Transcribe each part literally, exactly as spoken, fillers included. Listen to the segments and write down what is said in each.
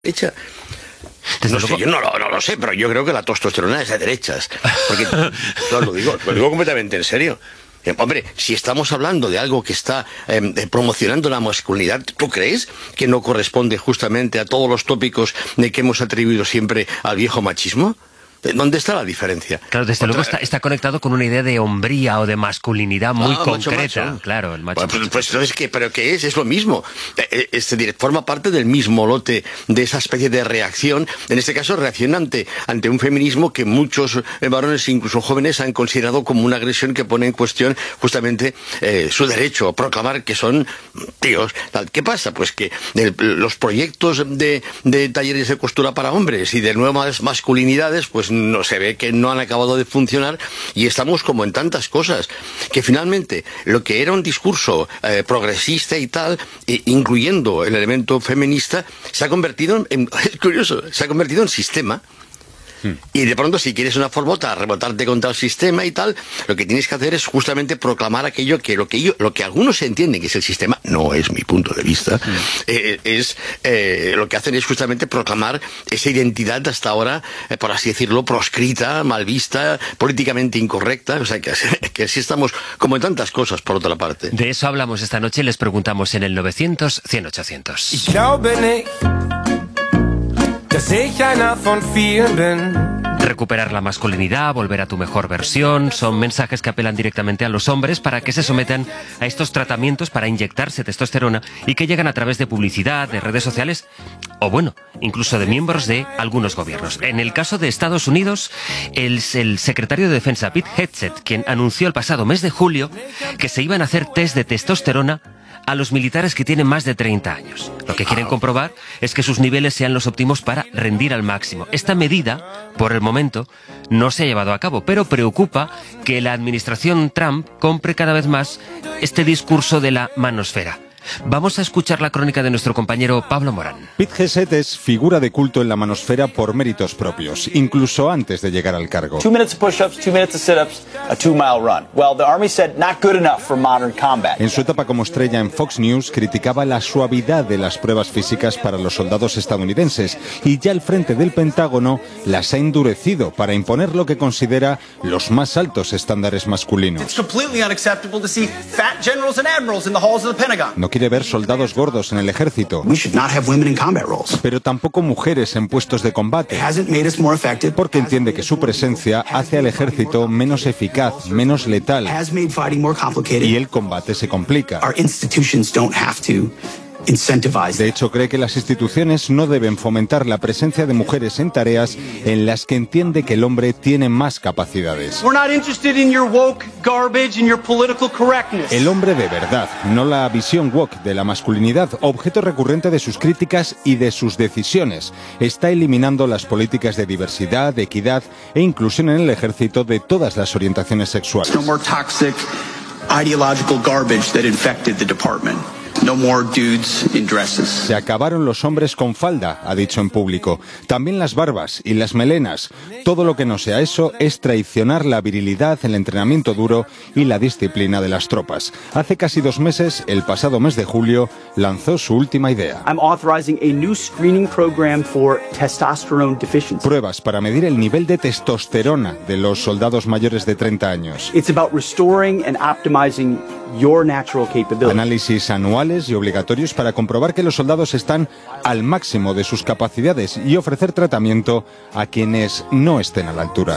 derecha. No sé, yo no, no lo sé, pero yo creo que la testosterona es de derechas. Porque, no, lo digo, lo digo completamente en serio. Eh, hombre, si estamos hablando de algo que está eh, promocionando la masculinidad, ¿tú crees que no corresponde justamente a todos los tópicos de que hemos atribuido siempre al viejo machismo? ¿Dónde está la diferencia? Claro, desde Otra... luego está, está conectado con una idea de hombría o de masculinidad muy ah, concreta. Macho, macho. Claro, el macho. Pues, pues entonces, ¿qué? ¿Pero qué es? Es lo mismo. Es decir, forma parte del mismo lote de esa especie de reacción, en este caso reacción ante, ante un feminismo que muchos varones, incluso jóvenes, han considerado como una agresión que pone en cuestión justamente eh, su derecho a proclamar que son tíos. ¿Qué pasa? Pues que el, los proyectos de, de talleres de costura para hombres y de nuevas masculinidades, pues no se ve que no han acabado de funcionar y estamos como en tantas cosas, que finalmente lo que era un discurso eh, progresista y tal, e, incluyendo el elemento feminista, se ha convertido en, es curioso, se ha convertido en sistema. Y de pronto, si quieres una forbota, rebotarte contra el sistema y tal, lo que tienes que hacer es justamente proclamar aquello que lo que yo, lo que algunos entienden que es el sistema, no es mi punto de vista, mm. eh, es eh, lo que hacen es justamente proclamar esa identidad hasta ahora, eh, por así decirlo, proscrita, mal vista, políticamente incorrecta, o sea que, que así estamos como en tantas cosas, por otra parte. De eso hablamos esta noche y les preguntamos en el novecientos, cien, ochocientos. Recuperar la masculinidad, volver a tu mejor versión, son mensajes que apelan directamente a los hombres para que se sometan a estos tratamientos para inyectarse testosterona y que llegan a través de publicidad, de redes sociales o, bueno, incluso de miembros de algunos gobiernos. En el caso de Estados Unidos, el, el secretario de Defensa, Pete Hegseth, quien anunció el pasado mes de julio que se iban a hacer test de testosterona a los militares que tienen más de treinta años. Lo que quieren comprobar es que sus niveles sean los óptimos para rendir al máximo. Esta medida, por el momento, no se ha llevado a cabo, pero preocupa que la administración Trump compre cada vez más este discurso de la manosfera. Vamos a escuchar la crónica de nuestro compañero Pablo Morán. Pete Hegseth es figura de culto en la manosfera por méritos propios, incluso antes de llegar al cargo. Two minutes of push-ups, two minutes of sit-ups, a two-mile run. Well, the Army said not good enough for modern combat. En su etapa como estrella en Fox News, criticaba la suavidad de las pruebas físicas para los soldados estadounidenses y ya al frente del Pentágono las ha endurecido para imponer lo que considera los más altos estándares masculinos. It's completely unacceptable to see fat generals and admirals in the halls of the Pentagon. No quiere ver soldados gordos en el ejército, We should not have women in combat roles. pero tampoco mujeres en puestos de combate, It hasn't made us more effective. porque entiende que su presencia hace al ejército menos eficaz, menos letal, Has made fighting more complicated. y el combate se complica. Our institutions don't have to incentivize. De hecho, cree que las instituciones no deben fomentar la presencia de mujeres en tareas en las que entiende que el hombre tiene más capacidades. We're not interested in your woke garbage and your political correctness. El hombre de verdad, no la visión woke de la masculinidad, objeto recurrente de sus críticas y de sus decisiones, está eliminando las políticas de diversidad, de equidad e inclusión en el ejército de todas las orientaciones sexuales. No more toxic ideological garbage that infected the department. No more dudes in dresses. Se acabaron los hombres con falda, ha dicho en público. También las barbas y las melenas. Todo lo que no sea eso es traicionar la virilidad, el entrenamiento duro y la disciplina de las tropas. Hace casi dos meses, el pasado mes de julio, lanzó su última idea. I'm authorizing a new screening program for testosterone deficiency. Pruebas para medir el nivel de testosterona de los soldados mayores de treinta años. It's about restoring and optimizing your natural capability. Análisis anuales y obligatorios para comprobar que los soldados están al máximo de sus capacidades y ofrecer tratamiento a quienes no estén a la altura.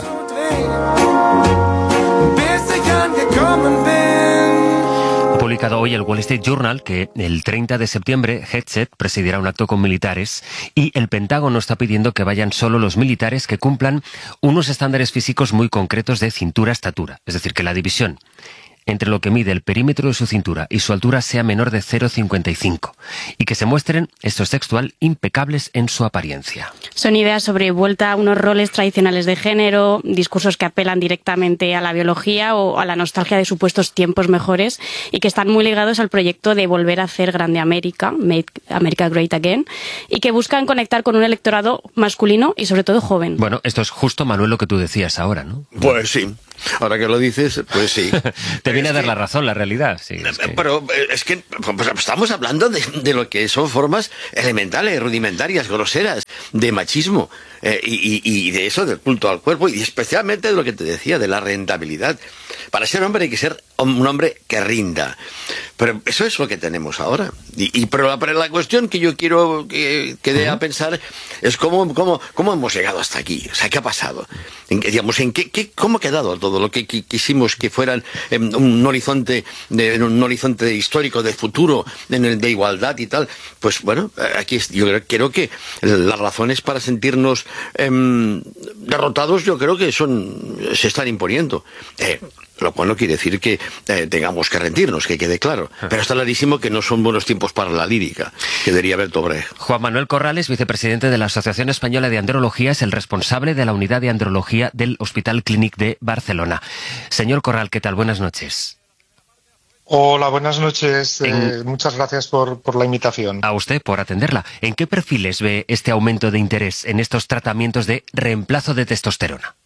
Ha publicado hoy el Wall Street Journal que el treinta de septiembre Hegseth presidirá un acto con militares y el Pentágono está pidiendo que vayan solo los militares que cumplan unos estándares físicos muy concretos de cintura-estatura. Es decir, que la división entre lo que mide el perímetro de su cintura y su altura sea menor de cero coma cincuenta y cinco y que se muestren, esto es textual, impecables en su apariencia. Son ideas sobre vuelta a unos roles tradicionales de género, discursos que apelan directamente a la biología o a la nostalgia de supuestos tiempos mejores y que están muy ligados al proyecto de volver a hacer grande América, Make America Great Again, y que buscan conectar con un electorado masculino y sobre todo joven. Bueno, esto es justo, Manuel, lo que tú decías ahora, ¿no? Pues sí. Ahora que lo dices, pues sí. Te viene es a dar que, la razón, la realidad. Sí, es que... Pero es que pues, estamos hablando de, de lo que son formas elementales, rudimentarias, groseras, de machismo. Eh, y, y de eso, del culto al cuerpo, y especialmente de lo que te decía, de la rentabilidad. Para ser hombre hay que ser un hombre que rinda. Pero eso es lo que tenemos ahora. Y, y pero, la, pero la cuestión que yo quiero que, que dé a pensar es cómo, cómo, cómo hemos llegado hasta aquí. O sea, ¿qué ha pasado? En, digamos, en qué, qué, ¿cómo ha quedado todo lo que, que quisimos que fueran en un horizonte, de, en un horizonte histórico de futuro, en el de igualdad y tal? Pues bueno, aquí yo creo, creo que las razones para sentirnos eh, derrotados, yo creo que son se están imponiendo. Eh, Lo cual no quiere decir que eh, tengamos que rendirnos, que quede claro. Pero está clarísimo que no son buenos tiempos para la lírica, que diría Bertolt Brecht. Juan Manuel Corrales, vicepresidente de la Asociación Española de Andrología, es el responsable de la unidad de andrología del Hospital Clínic de Barcelona. Señor Corral, ¿qué tal? Buenas noches. Hola, buenas noches. En... Eh, muchas gracias por, por la invitación. A usted por atenderla. ¿En qué perfiles ve este aumento de interés en estos tratamientos de reemplazo de testosterona?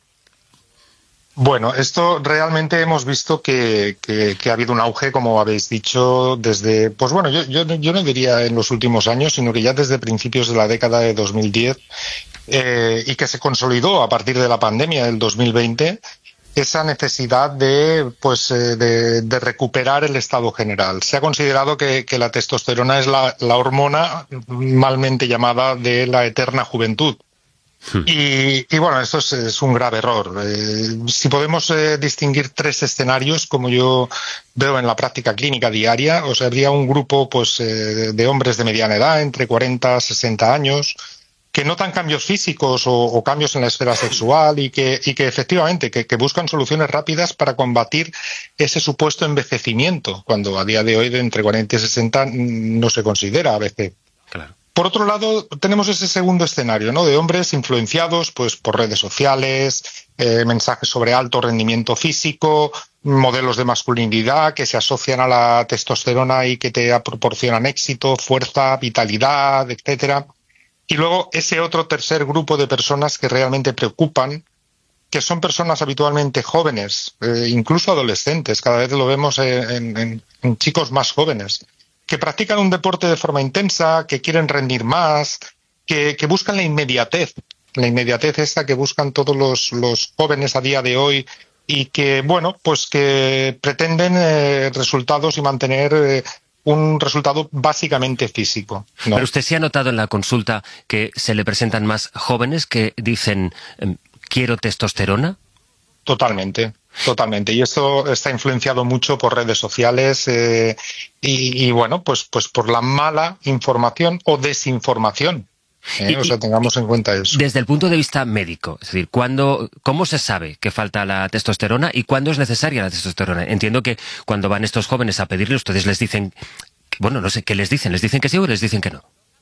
Bueno, esto realmente hemos visto que, que, que ha habido un auge, como habéis dicho, desde, pues bueno, yo, yo, yo no diría en los últimos años, sino que ya desde principios de la década de dos mil diez, eh, y que se consolidó a partir de la pandemia del dos mil veinte, esa necesidad de, pues, eh, de, de recuperar el estado general. Se ha considerado que, que la testosterona es la, la hormona malmente llamada de la eterna juventud. Y, y bueno, esto es, es un grave error. Eh, si podemos eh, distinguir tres escenarios, como yo veo en la práctica clínica diaria, o sea, habría un grupo pues eh, de hombres de mediana edad, entre cuarenta y sesenta años, que notan cambios físicos o, o cambios en la esfera sexual y que, y que efectivamente que, que buscan soluciones rápidas para combatir ese supuesto envejecimiento, cuando a día de hoy de entre cuarenta y sesenta no se considera a veces. Claro. Por otro lado, tenemos ese segundo escenario, ¿no? De hombres influenciados pues por redes sociales, eh, mensajes sobre alto rendimiento físico, modelos de masculinidad que se asocian a la testosterona y que te proporcionan éxito, fuerza, vitalidad, etcétera. Y luego ese otro tercer grupo de personas que realmente preocupan, que son personas habitualmente jóvenes, eh, incluso adolescentes, cada vez lo vemos en, en, en chicos más jóvenes, que practican un deporte de forma intensa, que quieren rendir más, que, que buscan la inmediatez, la inmediatez esta que buscan todos los, los jóvenes a día de hoy y que, bueno, pues que pretenden eh, resultados y mantener eh, un resultado básicamente físico, ¿no? Pero usted sí ha notado en la consulta que se le presentan más jóvenes que dicen ¿quiero testosterona? Totalmente. Totalmente, y esto está influenciado mucho por redes sociales eh, y, y bueno, pues, pues por la mala información o desinformación. ¿eh? Y, o sea, tengamos en cuenta eso. Desde el punto de vista médico, es decir, ¿cuándo, ¿cómo se sabe que falta la testosterona y cuándo es necesaria la testosterona? Entiendo que cuando van estos jóvenes a pedirle, ustedes les dicen, bueno, no sé, ¿qué les dicen? ¿Les dicen que sí o les dicen que no?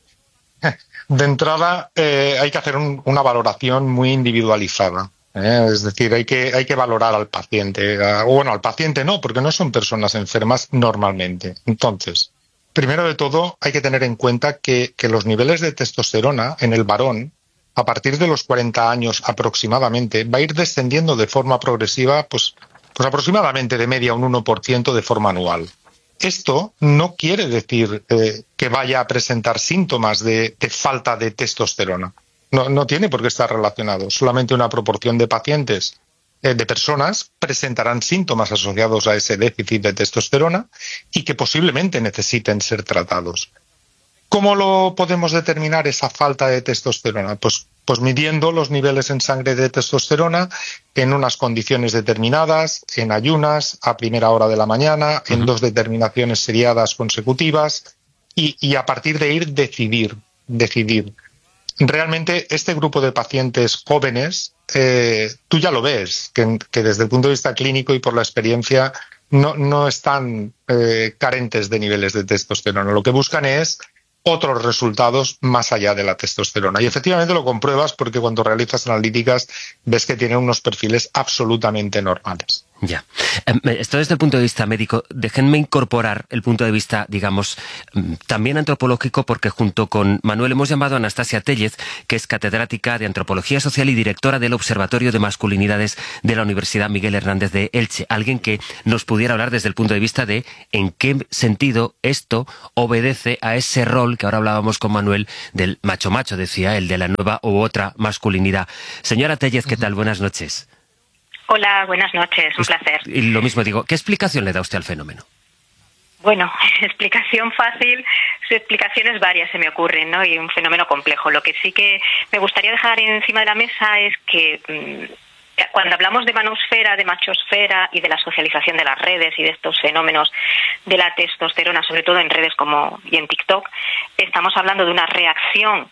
De entrada, eh, hay que hacer un, una valoración muy individualizada. ¿Eh? Es decir, hay que, hay que valorar al paciente. O bueno, al paciente no, porque no son personas enfermas normalmente. Entonces, primero de todo, hay que tener en cuenta que, que los niveles de testosterona en el varón, a partir de los cuarenta años aproximadamente, va a ir descendiendo de forma progresiva, pues, pues aproximadamente de media un uno por ciento de forma anual. Esto no quiere decir eh, que vaya a presentar síntomas de, de falta de testosterona. No, no tiene por qué estar relacionado. Solamente una proporción de pacientes, eh, de personas, presentarán síntomas asociados a ese déficit de testosterona y que posiblemente necesiten ser tratados. ¿Cómo lo podemos determinar esa falta de testosterona? Pues, pues midiendo los niveles en sangre de testosterona en unas condiciones determinadas, en ayunas, a primera hora de la mañana, uh-huh. en dos determinaciones seriadas consecutivas y, y a partir de ir decidir, decidir. Realmente este grupo de pacientes jóvenes, eh, tú ya lo ves, que, que desde el punto de vista clínico y por la experiencia no, no están eh, carentes de niveles de testosterona. Lo que buscan es otros resultados más allá de la testosterona. Y efectivamente lo compruebas porque cuando realizas analíticas ves que tienen unos perfiles absolutamente normales. Ya. Esto desde el punto de vista médico. Déjenme incorporar el punto de vista, digamos, también antropológico, porque junto con Manuel hemos llamado a Anastasia Tellez, que es catedrática de Antropología Social y directora del Observatorio de Masculinidades de la Universidad Miguel Hernández de Elche. Alguien que nos pudiera hablar desde el punto de vista de en qué sentido esto obedece a ese rol que ahora hablábamos con Manuel del macho-macho, decía él, de la nueva u otra masculinidad. Señora Tellez, ¿qué tal? Buenas noches. Hola, buenas noches, un placer. Y lo mismo digo, ¿qué explicación le da usted al fenómeno? Bueno, explicación fácil, explicaciones varias se me ocurren, ¿no? Y un fenómeno complejo. Lo que sí que me gustaría dejar encima de la mesa es que mmm, cuando hablamos de manosfera, de machosfera y de la socialización de las redes y de estos fenómenos de la testosterona, sobre todo en redes como y en TikTok, estamos hablando de una reacción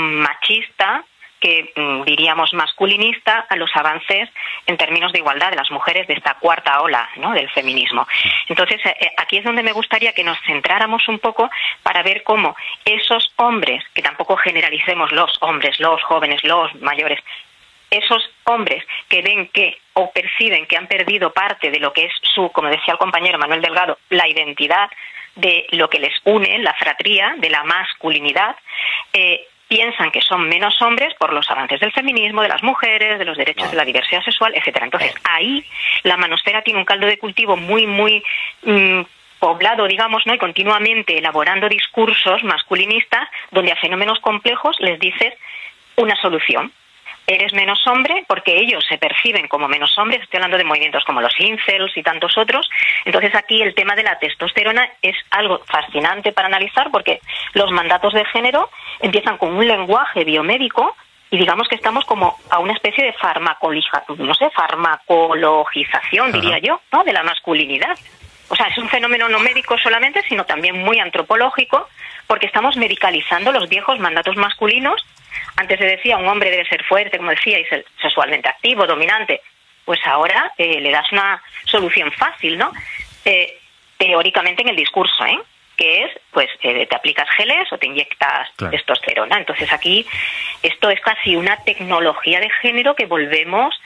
machista que diríamos masculinista a los avances en términos de igualdad de las mujeres de esta cuarta ola, ¿no?, del feminismo. Entonces, eh, aquí es donde me gustaría que nos centráramos un poco para ver cómo esos hombres, que tampoco generalicemos los hombres, los jóvenes, los mayores, esos hombres que ven que o perciben que han perdido parte de lo que es su, como decía el compañero Manuel Delgado, la identidad de lo que les une, la fratría, de la masculinidad, eh, piensan que son menos hombres por los avances del feminismo, de las mujeres, de los derechos de la diversidad sexual, etcétera. Entonces, ahí la manosfera tiene un caldo de cultivo muy, muy mmm, poblado, digamos, ¿no? Y continuamente elaborando discursos masculinistas donde a fenómenos complejos les dices una solución. Eres menos hombre porque ellos se perciben como menos hombres. Estoy hablando de movimientos como los incels y tantos otros. Entonces aquí el tema de la testosterona es algo fascinante para analizar porque los mandatos de género empiezan con un lenguaje biomédico y digamos que estamos como a una especie de farmacoliza, no sé, farmacologización, Ajá. diría yo, ¿no?, de la masculinidad. O sea, es un fenómeno no médico solamente, sino también muy antropológico, porque estamos medicalizando los viejos mandatos masculinos. Antes se decía, un hombre debe ser fuerte, como decíais, sexualmente activo, dominante. Pues ahora eh, le das una solución fácil, ¿no? Eh, teóricamente en el discurso, ¿eh? Que es, pues, eh, te aplicas geles o te inyectas claro. testosterona. Entonces aquí, esto es casi una tecnología de género que volvemos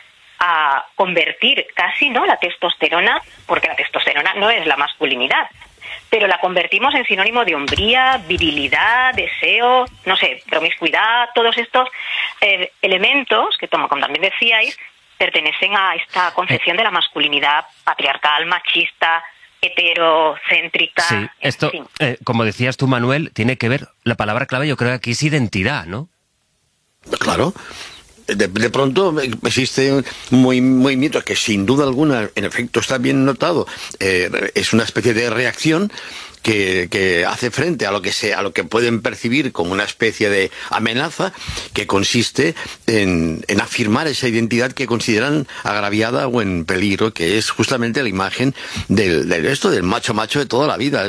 a convertir casi, ¿no?, la testosterona, porque la testosterona no es la masculinidad, pero la convertimos en sinónimo de hombría, virilidad, deseo, no sé, promiscuidad, todos estos eh, elementos que, como también decíais, pertenecen a esta concepción de la masculinidad patriarcal, machista, heterocéntrica. Sí, esto, en fin. eh, como decías tú, Manuel, tiene que ver, la palabra clave yo creo que aquí es identidad, ¿no? Claro. De, de pronto existe un movimiento que sin duda alguna, en efecto, está bien notado, eh, es una especie de reacción que, que hace frente a lo que se, a lo que pueden percibir como una especie de amenaza que consiste en, en afirmar esa identidad que consideran agraviada o en peligro, que es justamente la imagen del, del esto, del macho macho de toda la vida,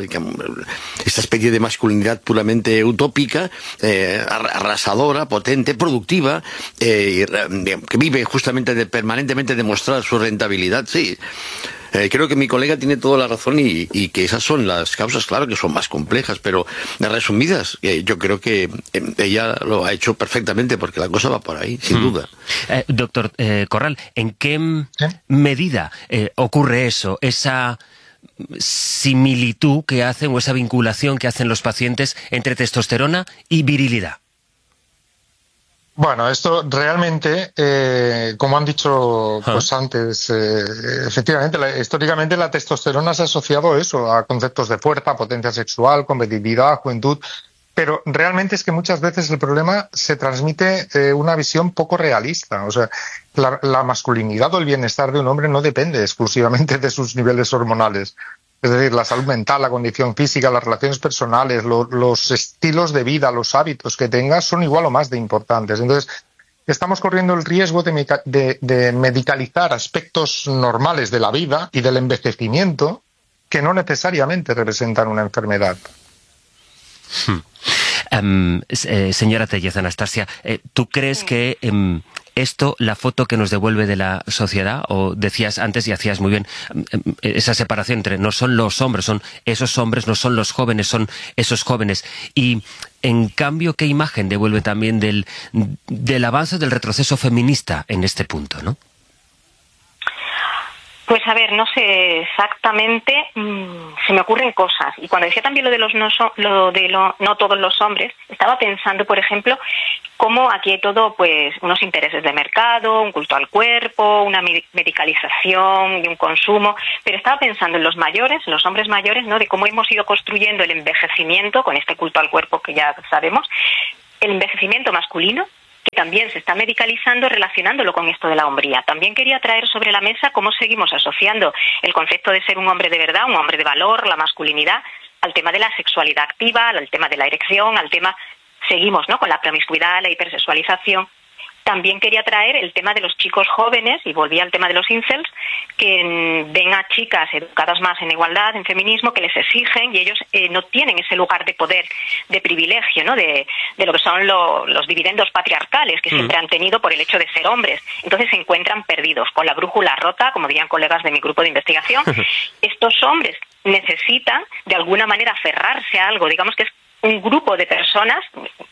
esta especie de masculinidad puramente utópica, eh, arrasadora, potente, productiva, eh, que vive justamente de permanentemente demostrar su rentabilidad, sí. Eh, creo que mi colega tiene toda la razón y, y que esas son las causas, claro que son más complejas, pero resumidas, eh, yo creo que eh, ella lo ha hecho perfectamente porque la cosa va por ahí, sin hmm. duda. Eh, doctor eh, Corral, ¿en qué ¿Eh? medida eh, ocurre eso, esa similitud que hacen o esa vinculación que hacen los pacientes entre testosterona y virilidad? Bueno, esto realmente, eh, como han dicho pues antes, eh, efectivamente, la, históricamente la testosterona se ha asociado a eso, a conceptos de fuerza, potencia sexual, competitividad, juventud, pero realmente es que muchas veces el problema se transmite eh, una visión poco realista. O sea, la, la masculinidad o el bienestar de un hombre no depende exclusivamente de sus niveles hormonales. Es decir, la salud mental, la condición física, las relaciones personales, lo, los estilos de vida, los hábitos que tengas son igual o más de importantes. Entonces, estamos corriendo el riesgo de, de, de medicalizar aspectos normales de la vida y del envejecimiento que no necesariamente representan una enfermedad. Hmm. Um, eh, señora Tellez, Anastasia, eh, ¿tú crees que um, esto, la foto que nos devuelve de la sociedad, o decías antes y hacías muy bien, um, esa separación entre no son los hombres, son esos hombres, no son los jóvenes, son esos jóvenes, y en cambio, ¿qué imagen devuelve también del, del avance del retroceso feminista en este punto, no? Pues a ver, no sé exactamente, mmm, se me ocurren cosas. Y cuando decía también lo de los no, so, lo de lo, no todos los hombres, estaba pensando, por ejemplo, cómo aquí hay todo, pues, unos intereses de mercado, un culto al cuerpo, una medicalización y un consumo. Pero estaba pensando en los mayores, en los hombres mayores, ¿no? De cómo hemos ido construyendo el envejecimiento con este culto al cuerpo que ya sabemos, el envejecimiento masculino, que también se está medicalizando, relacionándolo con esto de la hombría. También quería traer sobre la mesa cómo seguimos asociando el concepto de ser un hombre de verdad, un hombre de valor, la masculinidad, al tema de la sexualidad activa, al tema de la erección, al tema, seguimos, ¿no?, con la promiscuidad, la hipersexualización. También quería traer el tema de los chicos jóvenes, y volví al tema de los incels, que ven a chicas educadas más en igualdad, en feminismo, que les exigen, y ellos eh, no tienen ese lugar de poder, de privilegio, ¿no?, de, de lo que son lo, los dividendos patriarcales que mm. siempre han tenido por el hecho de ser hombres. Entonces se encuentran perdidos, con la brújula rota, como dirían colegas de mi grupo de investigación. Estos hombres necesitan, de alguna manera, aferrarse a algo, digamos que es un grupo de personas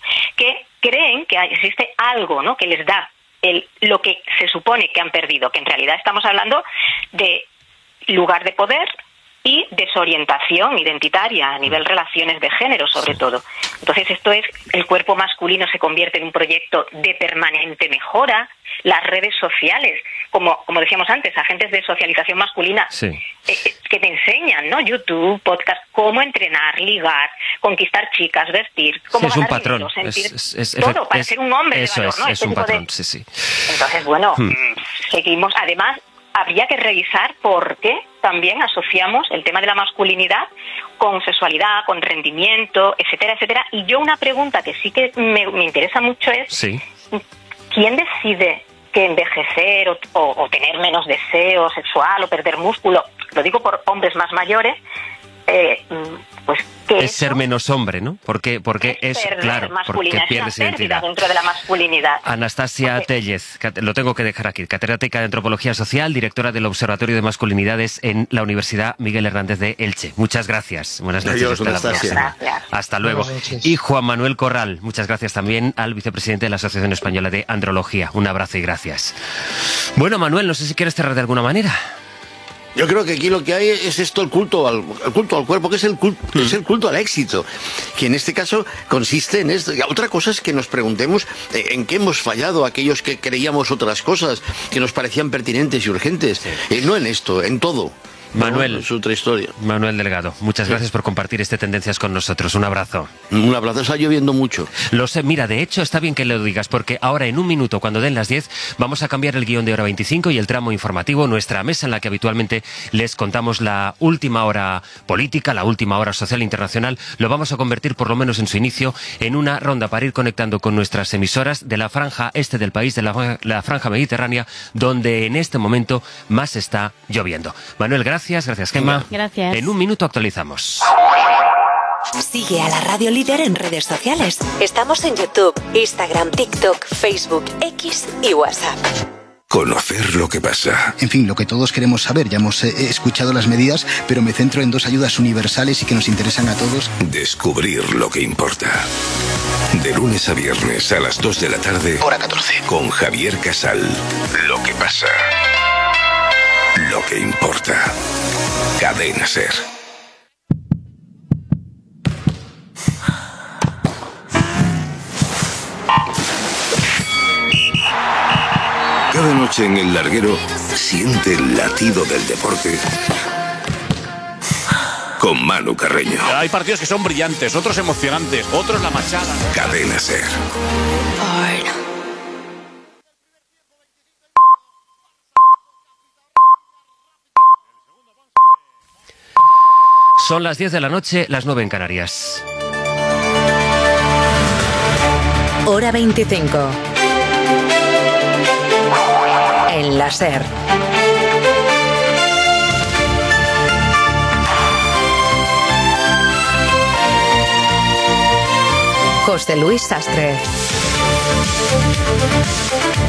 que creen que existe algo, ¿no?, que les da el, lo que se supone que han perdido, que en realidad estamos hablando de lugar de poder y desorientación identitaria a nivel relaciones de género, sobre sí. todo. Entonces esto es, el cuerpo masculino se convierte en un proyecto de permanente mejora, las redes sociales, como, como decíamos antes, agentes de socialización masculina, sí. eh, que te enseñan, ¿no?, YouTube, podcast, cómo entrenar, ligar, conquistar chicas, vestir, cómo sí, es ganar un patrón. dinero, sentir es, es, es, todo, para es, ser un hombre eso de valor, es, ¿no? Es este un patrón, de... sí, sí. Entonces, bueno, hmm. seguimos, además, habría que revisar por qué también asociamos el tema de la masculinidad con sexualidad, con rendimiento, etcétera, etcétera. Y yo una pregunta que sí que me, me interesa mucho es, sí. ¿quién decide que envejecer o, o, o tener menos deseo sexual o perder músculo, lo digo por hombres más mayores, eh, pues que es ser menos hombre, ¿no? Porque, porque es, es claro, porque pierdes identidad. Dentro de la masculinidad. Anastasia porque... Tellez, lo tengo que dejar aquí, catedrática de Antropología Social, directora del Observatorio de Masculinidades en la Universidad Miguel Hernández de Elche. Muchas gracias. Buenas noches. Adiós, hasta, la gracias. Hasta luego. Y Juan Manuel Corral, muchas gracias también al vicepresidente de la Asociación Española de Andrología. Un abrazo y gracias. Bueno, Manuel, no sé si quieres cerrar de alguna manera. Yo creo que aquí lo que hay es esto, el culto al, el culto al cuerpo, que es el culto, mm. es el culto al éxito, que en este caso consiste en esto. Y otra cosa es que nos preguntemos en qué hemos fallado aquellos que creíamos otras cosas que nos parecían pertinentes y urgentes. Sí. Eh, no en esto, en todo. Manuel, no, es otra historia. Manuel Delgado, muchas gracias por compartir este Tendencias con nosotros. Un abrazo. Un abrazo, está lloviendo mucho. Lo sé, mira, de hecho está bien que lo digas, porque ahora en un minuto, cuando den las diez, vamos a cambiar el guión de hora veinticinco y el tramo informativo, nuestra mesa en la que habitualmente les contamos la última hora política, la última hora social internacional, lo vamos a convertir, por lo menos en su inicio, en una ronda para ir conectando con nuestras emisoras de la franja este del país, de la, la franja mediterránea, donde en este momento más está lloviendo. Manuel, gracias. Gracias, gracias, Gemma. Gracias. En un minuto actualizamos. Sigue a la Radio Líder en redes sociales. Estamos en YouTube, Instagram, TikTok, Facebook, X y WhatsApp. Conocer lo que pasa. En fin, lo que todos queremos saber. Ya hemos eh, escuchado las medidas, pero me centro en dos ayudas universales y que nos interesan a todos. Descubrir lo que importa. De lunes a viernes a las dos de la tarde. Hora catorce. Con Javier Casal. Lo que pasa. Lo que importa. Cadena SER. Cada noche en El Larguero siente el latido del deporte con Manu Carreño. Hay partidos que son brillantes, otros emocionantes, otros la machada. Cadena SER. Son las diez de la noche, las nueve en Canarias. Hora veinticinco. En la SER. José Luis Sastre.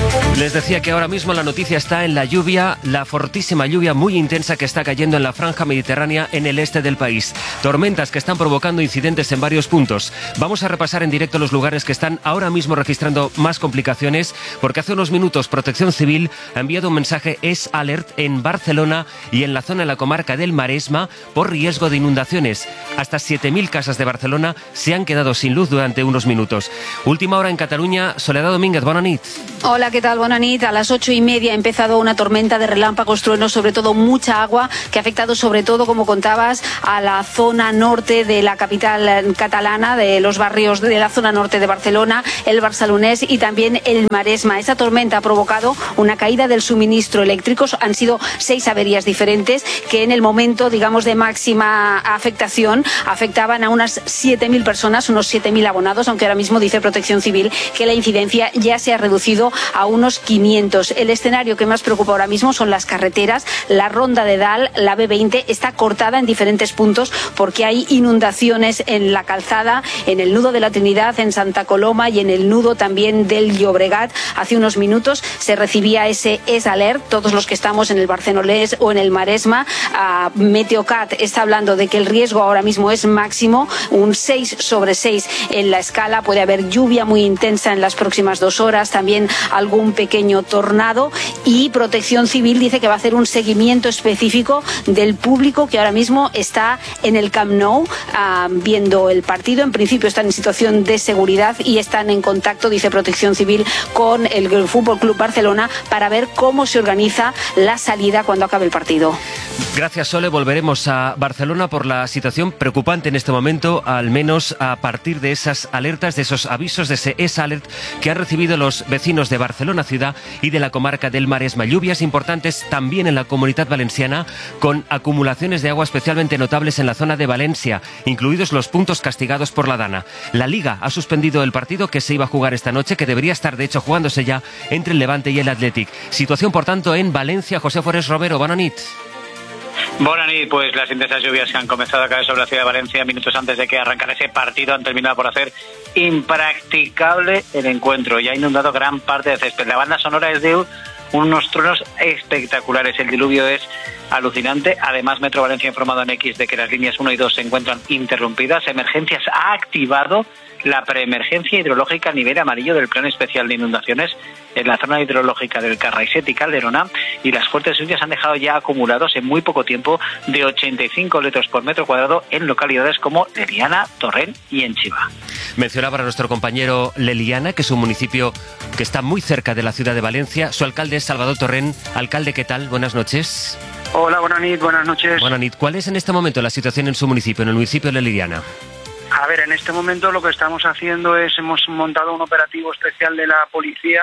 Les decía que ahora mismo la noticia está en la lluvia, la fortísima lluvia muy intensa que está cayendo en la franja mediterránea en el este del país. Tormentas que están provocando incidentes en varios puntos. Vamos a repasar en directo los lugares que están ahora mismo registrando más complicaciones, porque hace unos minutos Protección Civil ha enviado un mensaje Es Alert en Barcelona y en la zona de la comarca del Maresma por riesgo de inundaciones. Hasta siete mil casas de Barcelona se han quedado sin luz durante unos minutos. Última hora en Cataluña, Soledad Domínguez, bona nit. Hola, ¿qué tal? Buenas nit. A las ocho y media ha empezado una tormenta de relámpagos, truenos, sobre todo mucha agua, que ha afectado sobre todo, como contabas, a la zona norte de la capital catalana, de los barrios de la zona norte de Barcelona, el Barcelonés y también el Maresma. Esa tormenta ha provocado una caída del suministro eléctrico. Han sido seis averías diferentes que en el momento, digamos, de máxima afectación afectaban a unas siete mil personas, unos siete mil abonados, aunque ahora mismo dice Protección Civil que la incidencia ya se ha reducido a unos quinientos. El escenario que más preocupa ahora mismo son las carreteras. La ronda de Dalt, la B veinte, está cortada en diferentes puntos porque hay inundaciones en la calzada, en el nudo de la Trinidad, en Santa Coloma y en el nudo también del Llobregat. Hace unos minutos se recibía ese Es Alert. Todos los que estamos en el Barcelonés o en el Maresma, uh, Meteocat está hablando de que el riesgo ahora mismo es máximo, un seis sobre seis en la escala. Puede haber lluvia muy intensa en las próximas dos horas, también algún pequeño tornado, y Protección Civil dice que va a hacer un seguimiento específico del público que ahora mismo está en el Camp Nou uh, viendo el partido. En principio están en situación de seguridad y están en contacto, dice Protección Civil, con el Fútbol Club Barcelona para ver cómo se organiza la salida cuando acabe el partido. Gracias, Sole. Volveremos a Barcelona por la situación preocupante en este momento, al menos a partir de esas alertas, de esos avisos, de ese Es Alert que han recibido los vecinos de Barcelona ciudad y de la comarca del Maresma. Lluvias importantes también en la Comunitat Valenciana, con acumulaciones de agua especialmente notables en la zona de Valencia, incluidos los puntos castigados por la Dana. La Liga ha suspendido el partido que se iba a jugar esta noche, que debería estar de hecho jugándose ya entre el Levante y el Athletic. Situación, por tanto, en Valencia. José Forés Romero, bona nit. Bona nit, pues las intensas lluvias que han comenzado a caer sobre la ciudad de Valencia minutos antes de que arrancara ese partido han terminado por hacer impracticable el encuentro y ha inundado gran parte del césped. La banda sonora es de unos truenos espectaculares. El diluvio es alucinante. Además, Metro Valencia ha informado en X de que las líneas uno y dos se encuentran interrumpidas. Emergencias ha activado la preemergencia hidrológica a nivel amarillo del Plan Especial de Inundaciones en la zona hidrológica del Carraiset y Calderona, y las fuertes lluvias han dejado ya acumulados en muy poco tiempo de ochenta y cinco litros por metro cuadrado en localidades como Leliana, Torrent y Enchiva. Mencionaba a nuestro compañero Leliana, que es un municipio que está muy cerca de la ciudad de Valencia. Su alcalde es Salvador Torrent. Alcalde, ¿qué tal? Buenas noches. Hola, buenas noches, buenas noches. Buenas noches. ¿Cuál es en este momento la situación en su municipio, en el municipio de Leliana? A ver, en este momento lo que estamos haciendo es, hemos montado un operativo especial de la policía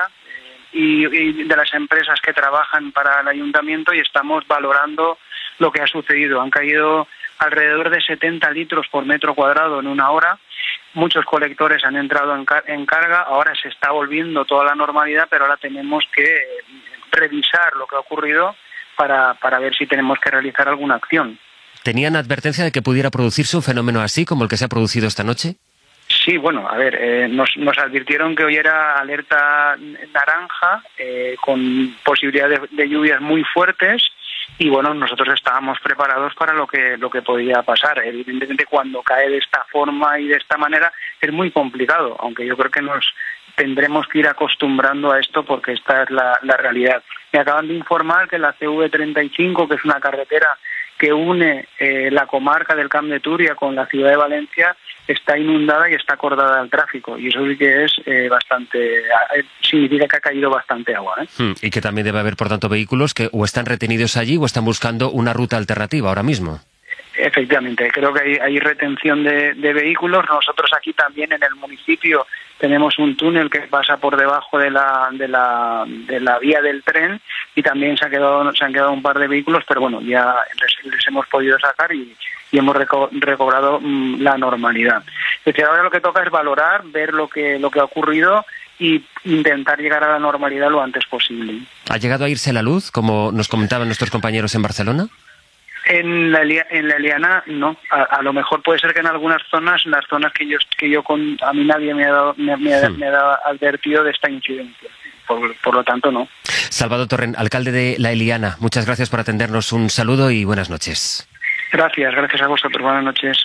y, y de las empresas que trabajan para el ayuntamiento, y estamos valorando lo que ha sucedido. Han caído alrededor de setenta litros por metro cuadrado en una hora. Muchos colectores han entrado en, car- en carga. Ahora se está volviendo toda la normalidad, pero ahora tenemos que revisar lo que ha ocurrido para, para ver si tenemos que realizar alguna acción. ¿Tenían advertencia de que pudiera producirse un fenómeno así como el que se ha producido esta noche? Sí, bueno, a ver, eh, nos, nos advirtieron que hoy era alerta naranja, eh, con posibilidad de, de lluvias muy fuertes, y bueno, nosotros estábamos preparados para lo que lo que podía pasar. Evidentemente, cuando cae de esta forma y de esta manera es muy complicado, aunque yo creo que nos tendremos que ir acostumbrando a esto porque esta es la, la realidad. Me acaban de informar que la C V treinta y cinco, que es una carretera que une eh, la comarca del Camp de Túria con la ciudad de Valencia, está inundada y está cortada al tráfico, y eso sí que es eh, bastante, eh, significa que ha caído bastante agua, ¿eh? Hmm, y que también debe haber, por tanto, vehículos que o están retenidos allí o están buscando una ruta alternativa ahora mismo. Efectivamente, creo que hay, hay retención de, de vehículos. Nosotros aquí también en el municipio tenemos un túnel que pasa por debajo de la de la, de la vía del tren, y también se, ha quedado, se han quedado un par de vehículos, pero bueno, ya les, les hemos podido sacar y, y hemos reco- recobrado mmm, la normalidad. Es decir, ahora lo que toca es valorar, ver lo que, lo que ha ocurrido y intentar llegar a la normalidad lo antes posible. ¿Ha llegado a irse la luz, como nos comentaban nuestros compañeros en Barcelona? En la, en la Eliana no, a, a lo mejor puede ser que en algunas zonas, en las zonas que yo que yo con a mí nadie me ha dado, me, me, hmm. me ha advertido de esta incidencia. por, por lo tanto no. Salvador Torrent, alcalde de La Eliana, muchas gracias por atendernos, un saludo y buenas noches. Gracias, gracias a vosotros, buenas noches.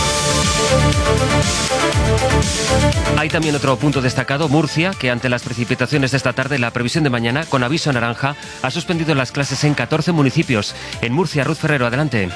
Hay también otro punto destacado, Murcia, que ante las precipitaciones de esta tarde, la previsión de mañana, con aviso naranja, ha suspendido las clases en catorce municipios. En Murcia, Ruth Ferrero, adelante.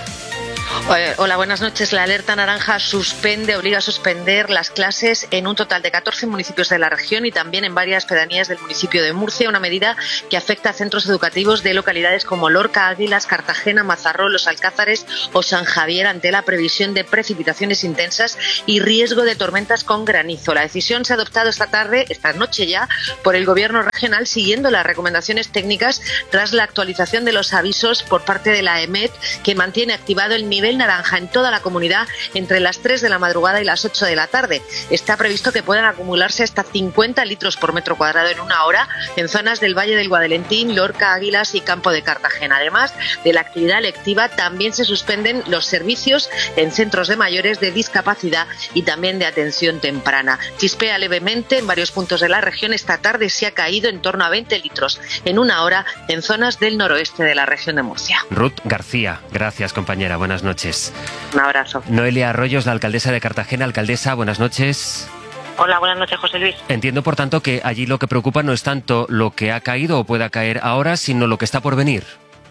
Hola, buenas noches. La alerta naranja suspende, obliga a suspender las clases en un total de catorce municipios de la región y también en varias pedanías del municipio de Murcia, una medida que afecta a centros educativos de localidades como Lorca, Águilas, Cartagena, Mazarrón, Los Alcázares o San Javier ante la previsión de precipitaciones intensas y riesgo de tormentas con granizo. La decisión se ha adoptado esta tarde, esta noche ya, por el Gobierno regional siguiendo las recomendaciones técnicas tras la actualización de los avisos por parte de la EMET, que mantiene activado el nivel naranja en toda la comunidad entre las tres de la madrugada y las ocho de la tarde. Está previsto que puedan acumularse hasta cincuenta litros por metro cuadrado en una hora en zonas del Valle del Guadelentín, Lorca, Águilas y Campo de Cartagena. Además de la actividad lectiva, también se suspenden los servicios en centros de mayores, de discapacidad y también de atención temprana. Chispea levemente en varios puntos de la región. Esta tarde se ha caído en torno a veinte litros en una hora en zonas del noroeste de la región de Murcia. Ruth García, gracias compañera, buenas noches. Un abrazo. Noelia Arroyos, la alcaldesa de Cartagena. Alcaldesa, buenas noches. Hola, buenas noches, José Luis. Entiendo, por tanto, que allí lo que preocupa no es tanto lo que ha caído o pueda caer ahora, sino lo que está por venir.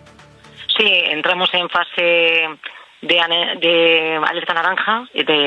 Sí, entramos en fase de, de alerta naranja,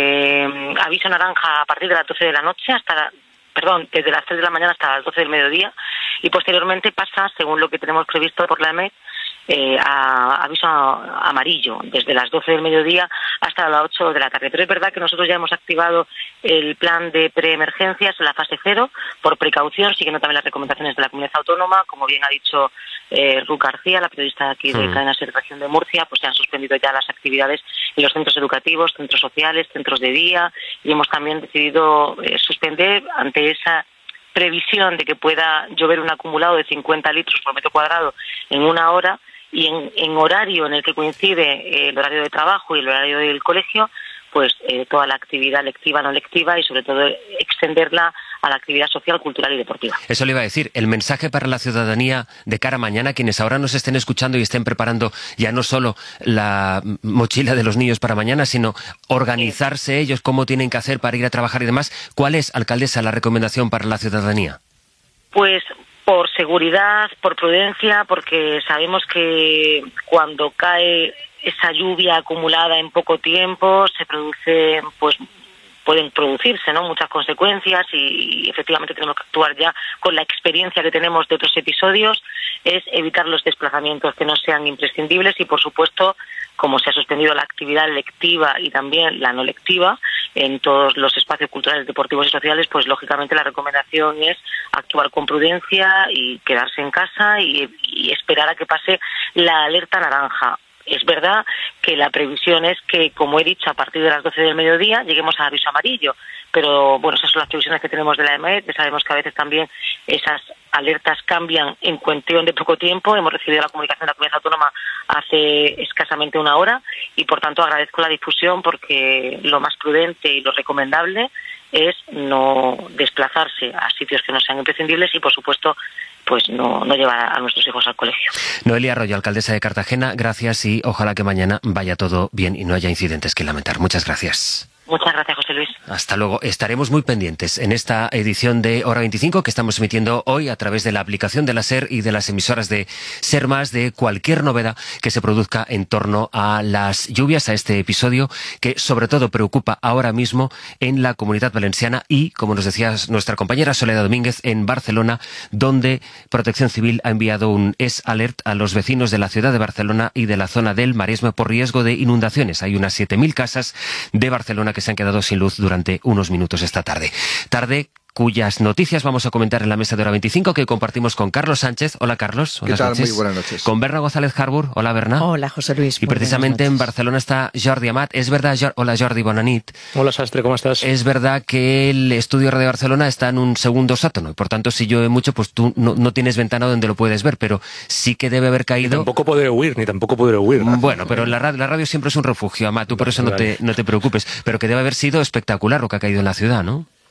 de aviso naranja a partir de las doce de la noche hasta la, perdón, desde las tres de la mañana hasta las doce del mediodía, y posteriormente pasa, según lo que tenemos previsto por la EMET, Eh, a aviso amarillo desde las doce del mediodía hasta las ocho de la tarde. Pero es verdad que nosotros ya hemos activado el plan de preemergencias en la fase cero por precaución, siguiendo también las recomendaciones de la comunidad autónoma. Como bien ha dicho eh, Ruth García, la periodista aquí de Mm. Cadena Ser Región de Murcia, pues se han suspendido ya las actividades en los centros educativos, centros sociales, centros de día, y hemos también decidido eh, suspender ante esa previsión de que pueda llover un acumulado de cincuenta litros por metro cuadrado en una hora, y en, en horario en el que coincide eh, el horario de trabajo y el horario del colegio, pues eh, toda la actividad lectiva, no lectiva, y sobre todo extenderla a la actividad social, cultural y deportiva. Eso le iba a decir, el mensaje para la ciudadanía de cara a mañana, quienes ahora nos estén escuchando y estén preparando ya no solo la mochila de los niños para mañana, sino organizarse ellos, cómo tienen que hacer para ir a trabajar y demás. ¿Cuál es, alcaldesa, la recomendación para la ciudadanía? Pues por seguridad, por prudencia, porque sabemos que cuando cae esa lluvia acumulada en poco tiempo se produce, pues pueden producirse, ¿no?, muchas consecuencias, y, y efectivamente tenemos que actuar ya con la experiencia que tenemos de otros episodios. Es evitar los desplazamientos que no sean imprescindibles y, por supuesto, como se ha suspendido la actividad lectiva y también la no lectiva en todos los espacios culturales, deportivos y sociales, pues lógicamente la recomendación es actuar con prudencia y quedarse en casa y, y esperar a que pase la alerta naranja. Es verdad que la previsión es que, como he dicho, a partir de las doce del mediodía lleguemos a aviso amarillo, pero bueno, esas son las previsiones que tenemos de la EMET. Sabemos que a veces también esas alertas cambian en cuestión de poco tiempo. Hemos recibido la comunicación de la Comunidad Autónoma hace escasamente una hora y, por tanto, agradezco la difusión, porque lo más prudente y lo recomendable es no desplazarse a sitios que no sean imprescindibles y, por supuesto, pues no, no llevar a nuestros hijos al colegio. Noelia Arroyo, alcaldesa de Cartagena, gracias, y ojalá que mañana vaya todo bien y no haya incidentes que lamentar. Muchas gracias. Muchas gracias, José Luis. Hasta luego. Estaremos muy pendientes en esta edición de Hora veinticinco que estamos emitiendo hoy a través de la aplicación de la SER y de las emisoras de SER Más, de cualquier novedad que se produzca en torno a las lluvias, a este episodio que sobre todo preocupa ahora mismo en la Comunidad Valenciana y, como nos decía nuestra compañera Soledad Domínguez, en Barcelona, donde Protección Civil ha enviado un S Alert a los vecinos de la ciudad de Barcelona y de la zona del Maresme por riesgo de inundaciones. Hay unas siete mil casas de Barcelona que se han quedado sin luz durante unos minutos esta tarde. Tarde cuyas noticias vamos a comentar en la mesa de Hora veinticinco, que compartimos con Carlos Sánchez. Hola, Carlos. ¿Qué tal? Noches. Muy buenas noches. Con Berna González Harbour. Hola, Berna. Hola, José Luis. Y precisamente en Barcelona está Jordi Amat. Es verdad, Jor Hola, Jordi, bona nit. Hola, Sastre, ¿cómo estás? Es verdad que el estudio Radio Barcelona está en un segundo sótano y, por tanto, si llueve mucho, pues tú no, no tienes ventana donde lo puedes ver, pero sí que debe haber caído... Ni tampoco podré huir, ni tampoco podré huir. ¿No? Bueno, pero la radio, la radio siempre es un refugio, Amat, tú por eso no te, no te preocupes, pero que debe haber sido espectacular lo que ha caído en la ciudad, ¿no?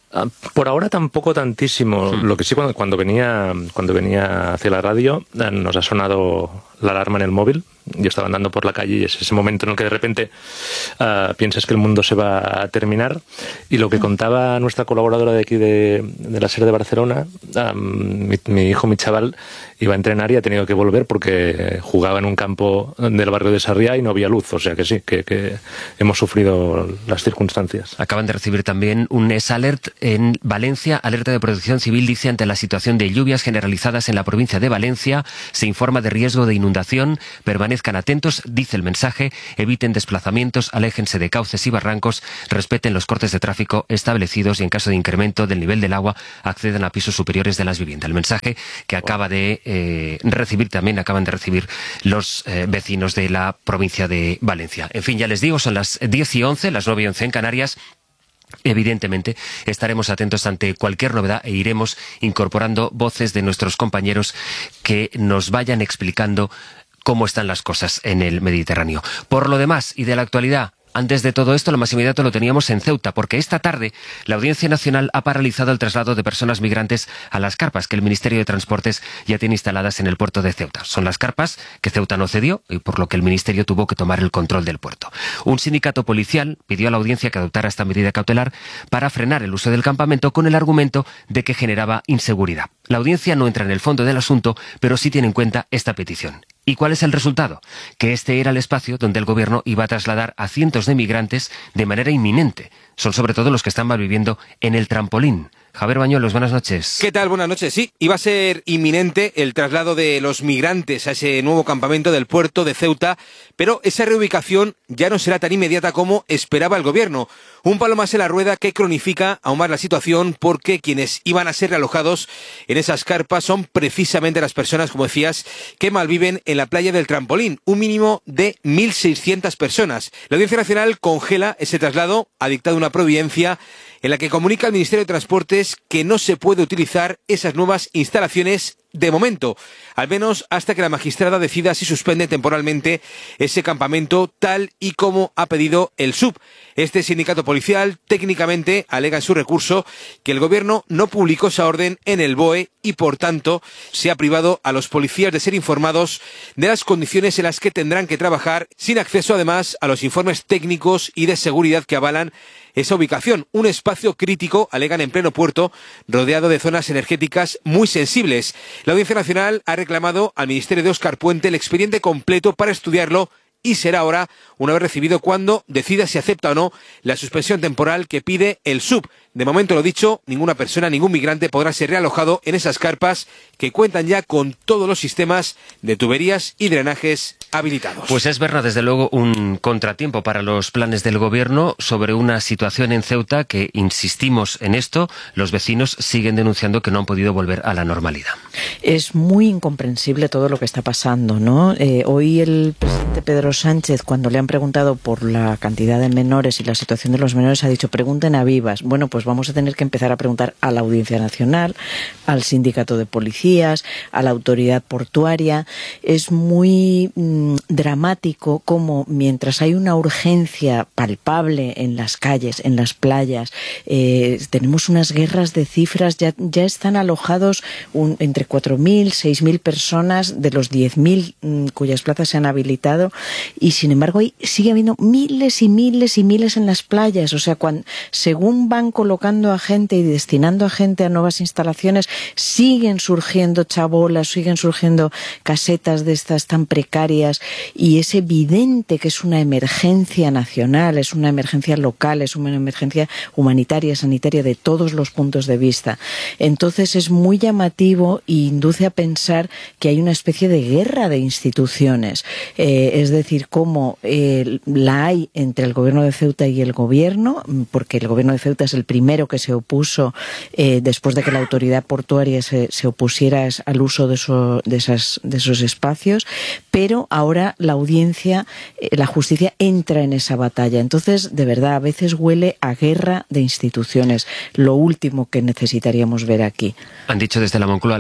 Por ahora tampoco tantísimo. Hmm. Lo que sí, cuando, cuando venía cuando venía hacia la radio, nos ha sonado la alarma en el móvil. Yo estaba andando por la calle y es ese momento en el que de repente uh, piensas que el mundo se va a terminar. Y lo que contaba nuestra colaboradora de aquí de, de la SER de Barcelona, um, mi, mi hijo, mi chaval, iba a entrenar y ha tenido que volver porque jugaba en un campo del barrio de Sarriá y no había luz. O sea que sí, que, que hemos sufrido las circunstancias. Acaban de recibir también un S Alert en Valencia. Alerta de Protección Civil dice: ante la situación de lluvias generalizadas en la provincia de Valencia, se informa de riesgo de inundación. Permanezcan atentos, dice el mensaje, eviten desplazamientos, aléjense de cauces y barrancos, respeten los cortes de tráfico establecidos y en caso de incremento del nivel del agua accedan a pisos superiores de las viviendas. El mensaje que acaba de eh, recibir también, acaban de recibir los eh, vecinos de la provincia de Valencia. En fin, ya les digo, son las diez y once, las nueve y once en Canarias. Evidentemente estaremos atentos ante cualquier novedad e iremos incorporando voces de nuestros compañeros que nos vayan explicando cómo están las cosas en el Mediterráneo. Por lo demás, y de la actualidad, antes de todo esto, lo más inmediato lo teníamos en Ceuta, porque esta tarde la Audiencia Nacional ha paralizado el traslado de personas migrantes a las carpas que el Ministerio de Transportes ya tiene instaladas en el puerto de Ceuta. Son las carpas que Ceuta no cedió y por lo que el Ministerio tuvo que tomar el control del puerto. Un sindicato policial pidió a la audiencia que adoptara esta medida cautelar para frenar el uso del campamento con el argumento de que generaba inseguridad. La audiencia no entra en el fondo del asunto, pero sí tiene en cuenta esta petición. ¿Y cuál es el resultado? Que este era el espacio donde el gobierno iba a trasladar a cientos de migrantes de manera inminente. Son sobre todo los que están malviviendo en el trampolín. Javier Bañuelos, buenas noches. ¿Qué tal? Buenas noches. Sí, iba a ser inminente el traslado de los migrantes a ese nuevo campamento del puerto de Ceuta, pero esa reubicación ya no será tan inmediata como esperaba el gobierno. Un palo más en la rueda que cronifica aún más la situación, porque quienes iban a ser realojados en esas carpas son precisamente las personas, como decías, que malviven en la playa del Trampolín, un mínimo de mil seiscientas personas. La Audiencia Nacional congela ese traslado, ha dictado una providencia en la que comunica al Ministerio de Transportes que no se puede utilizar esas nuevas instalaciones de momento, al menos hasta que la magistrada decida si suspende temporalmente ese campamento tal y como ha pedido el S U B. Este sindicato policial técnicamente alega en su recurso que el gobierno no publicó esa orden en el B O E y por tanto se ha privado a los policías de ser informados de las condiciones en las que tendrán que trabajar, sin acceso además a los informes técnicos y de seguridad que avalan esa ubicación, un espacio crítico, alegan, en pleno puerto, rodeado de zonas energéticas muy sensibles. La Audiencia Nacional ha reclamado al Ministerio de Óscar Puente el expediente completo para estudiarlo y será ahora, una vez recibido, cuando decida si acepta o no la suspensión temporal que pide el S U B. De momento, lo dicho, ninguna persona, ningún migrante podrá ser realojado en esas carpas que cuentan ya con todos los sistemas de tuberías y drenajes habilitados. Pues es verdad, desde luego, un contratiempo para los planes del gobierno sobre una situación en Ceuta que, insistimos en esto, los vecinos siguen denunciando que no han podido volver a la normalidad. Es muy incomprensible todo lo que está pasando, ¿no? Eh, hoy el presidente Pedro Sánchez, cuando le han preguntado por la cantidad de menores y la situación de los menores, ha dicho: pregunten a vivas. Bueno, pues vamos a tener que empezar a preguntar a la Audiencia Nacional, al Sindicato de Policías, a la Autoridad Portuaria. Es muy mmm, dramático cómo, mientras hay una urgencia palpable en las calles, en las playas, eh, tenemos unas guerras de cifras. Ya, ya están alojados un, entre cuatro mil, seis mil personas de los diez mil mmm, cuyas plazas se han habilitado, y sin embargo hay, sigue habiendo miles y miles y miles en las playas. O sea, cuando, según van colocando a gente y destinando a gente a nuevas instalaciones, siguen surgiendo chabolas, siguen surgiendo casetas de estas tan precarias, y es evidente que es una emergencia nacional, es una emergencia local, es una emergencia humanitaria, sanitaria, de todos los puntos de vista. Entonces es muy llamativo e induce a pensar que hay una especie de guerra de instituciones, eh, es decir, cómo eh, la hay entre el gobierno de Ceuta y el gobierno, porque el gobierno de Ceuta es el primero que se opuso eh, después de que la autoridad portuaria se, se opusiera al uso de, eso, de, esas, de esos espacios, pero ahora la audiencia, eh, la justicia entra en esa batalla. Entonces, de verdad, a veces huele a guerra de instituciones, lo último que necesitaríamos ver aquí. Han dicho desde la Moncloa: el gobierno no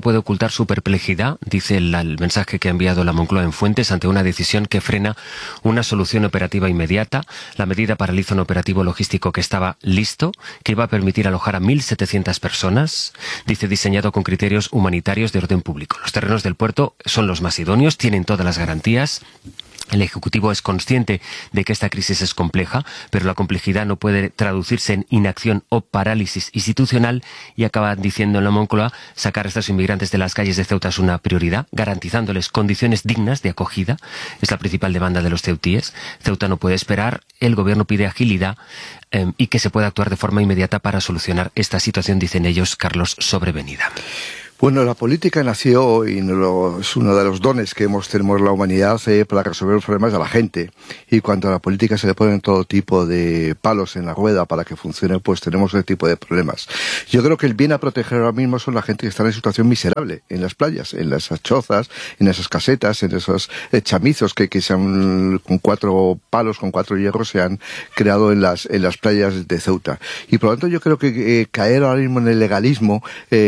puede ocultar su perplejidad, dice el, el mensaje que ha enviado la Moncloa en Fuentes, ante una decisión que frena una solución operativa inmediata. La medida paraliza un operativo logístico que estaba listo, que iba a permitir alojar a mil setecientas personas, dice, diseñado con criterios humanitarios de orden público. Los terrenos del puerto son los más idóneos, tienen todas las garantías. El Ejecutivo es consciente de que esta crisis es compleja, pero la complejidad no puede traducirse en inacción o parálisis institucional, y acaba diciendo en la Moncloa: sacar a estos inmigrantes de las calles de Ceuta es una prioridad, garantizándoles condiciones dignas de acogida. Es la principal demanda de los ceutíes. Ceuta no puede esperar. El Gobierno pide agilidad eh, y que se pueda actuar de forma inmediata para solucionar esta situación, dicen ellos, Carlos, sobrevenida. Bueno, la política nació y no, es uno de los dones que hemos, tenemos la humanidad eh, para resolver los problemas de la gente. Y cuando a la política se le ponen todo tipo de palos en la rueda para que funcione, pues tenemos ese tipo de problemas. Yo creo que el bien a proteger ahora mismo son la gente que está en situación miserable, en las playas, en las chozas, en esas casetas, en esos eh, chamizos que, que se han, con cuatro palos, con cuatro hierros, se han creado en las, en las playas de Ceuta. Y por lo tanto yo creo que eh, caer ahora mismo en el legalismo,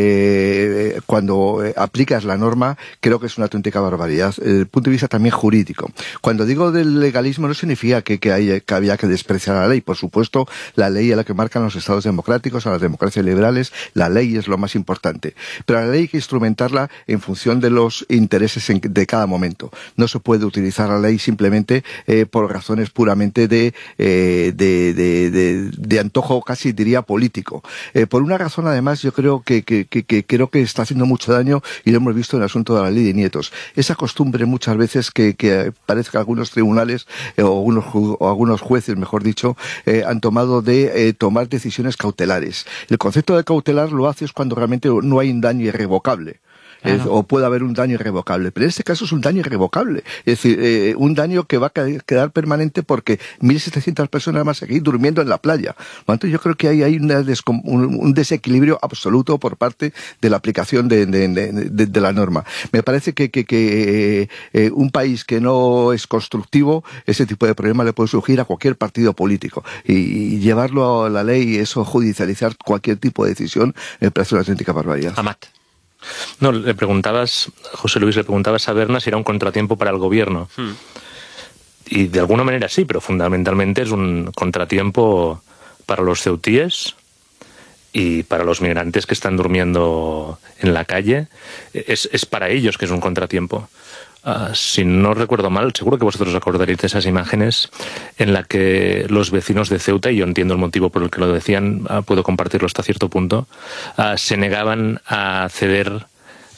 eh, cuando eh, aplicas la norma, creo que es una auténtica barbaridad, desde el punto de vista también jurídico. Cuando digo del legalismo no significa que, que, hay, que había que despreciar la ley. Por supuesto, la ley es la que marcan los estados democráticos, a las democracias liberales, la ley es lo más importante. Pero la ley hay que instrumentarla en función de los intereses en, de cada momento. No se puede utilizar la ley simplemente eh, por razones puramente de, eh, de, de, de, de antojo, casi diría político. Eh, por una razón, además, yo creo que, que, que, que creo que está haciendo mucho daño, y lo hemos visto en el asunto de la ley de nietos. Esa costumbre muchas veces que, que parece que algunos tribunales eh, o, algunos, o algunos jueces, mejor dicho, eh, han tomado de eh, tomar decisiones cautelares. El concepto de cautelar lo haces cuando realmente no hay un daño irrevocable. Claro. Es, o puede haber un daño irrevocable, pero en este caso es un daño irrevocable, es decir, eh, un daño que va a quedar permanente porque mil setecientas personas van a seguir durmiendo en la playa. Por lo tanto, yo creo que hay, hay una descom- un, un desequilibrio absoluto por parte de la aplicación de, de, de, de, de la norma. Me parece que, que, que eh, eh, un país que no es constructivo, ese tipo de problema le puede surgir a cualquier partido político, y, y llevarlo a la ley, eso, judicializar cualquier tipo de decisión, me parece una auténtica barbaridad. Amat. No, le preguntabas, José Luis, le preguntabas a Berna si era un contratiempo para el gobierno. Hmm. Y de alguna manera sí, pero fundamentalmente es un contratiempo para los ceutíes y para los migrantes que están durmiendo en la calle. Es, es para ellos que es un contratiempo. Uh, si no recuerdo mal, seguro que vosotros acordaréis de esas imágenes en la que los vecinos de Ceuta, y yo entiendo el motivo por el que lo decían, uh, puedo compartirlo hasta cierto punto, uh, se negaban a ceder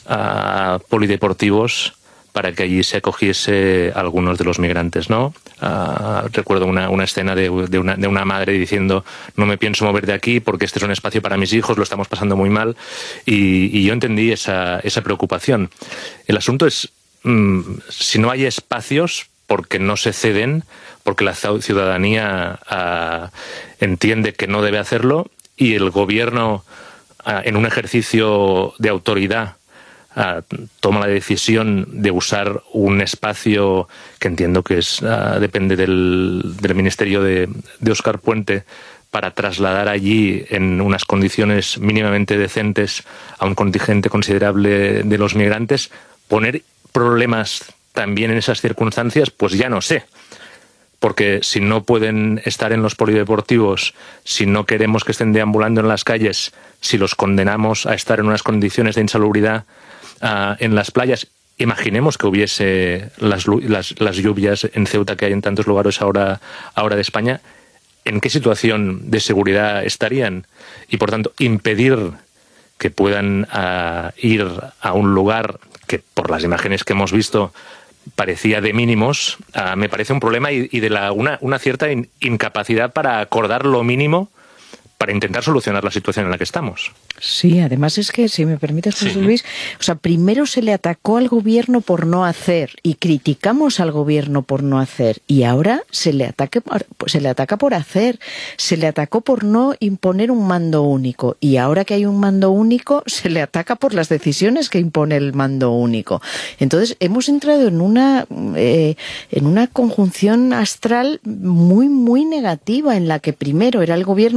a polideportivos para que allí se acogiese a algunos de los migrantes, ¿no? Uh, recuerdo una, una escena de, de, una, de una madre diciendo: no me pienso mover de aquí porque este es un espacio para mis hijos, lo estamos pasando muy mal, y, y yo entendí esa, esa preocupación. El asunto es, si no hay espacios, porque no se ceden, porque la ciudadanía uh, entiende que no debe hacerlo, y el gobierno, uh, en un ejercicio de autoridad, uh, toma la decisión de usar un espacio que entiendo que es uh, depende del, del ministerio de, de Óscar Puente, para trasladar allí en unas condiciones mínimamente decentes a un contingente considerable de los migrantes. Poner problemas también en esas circunstancias, pues ya no sé. Porque si no pueden estar en los polideportivos, si no queremos que estén deambulando en las calles, si los condenamos a estar en unas condiciones de insalubridad uh, en las playas, imaginemos que hubiese las, las, las lluvias en Ceuta que hay en tantos lugares ahora, ahora de España, ¿en qué situación de seguridad estarían? Y por tanto, impedir que puedan uh, ir a un lugar que por las imágenes que hemos visto parecía de mínimos, uh, me parece un problema y, y de la, una, una cierta in, incapacidad para acordar lo mínimo para intentar solucionar la situación en la que estamos. Sí, además es que, si me permites, José sí. Luis, o sea, primero se le atacó al gobierno por no hacer y criticamos al gobierno por no hacer, y ahora se le ataque, se le ataca por hacer, se le atacó por no imponer un mando único, y ahora que hay un mando único se le ataca por las decisiones que impone el mando único. Entonces hemos entrado en una eh, en una conjunción astral muy muy negativa, en la que primero era el gobierno el, el que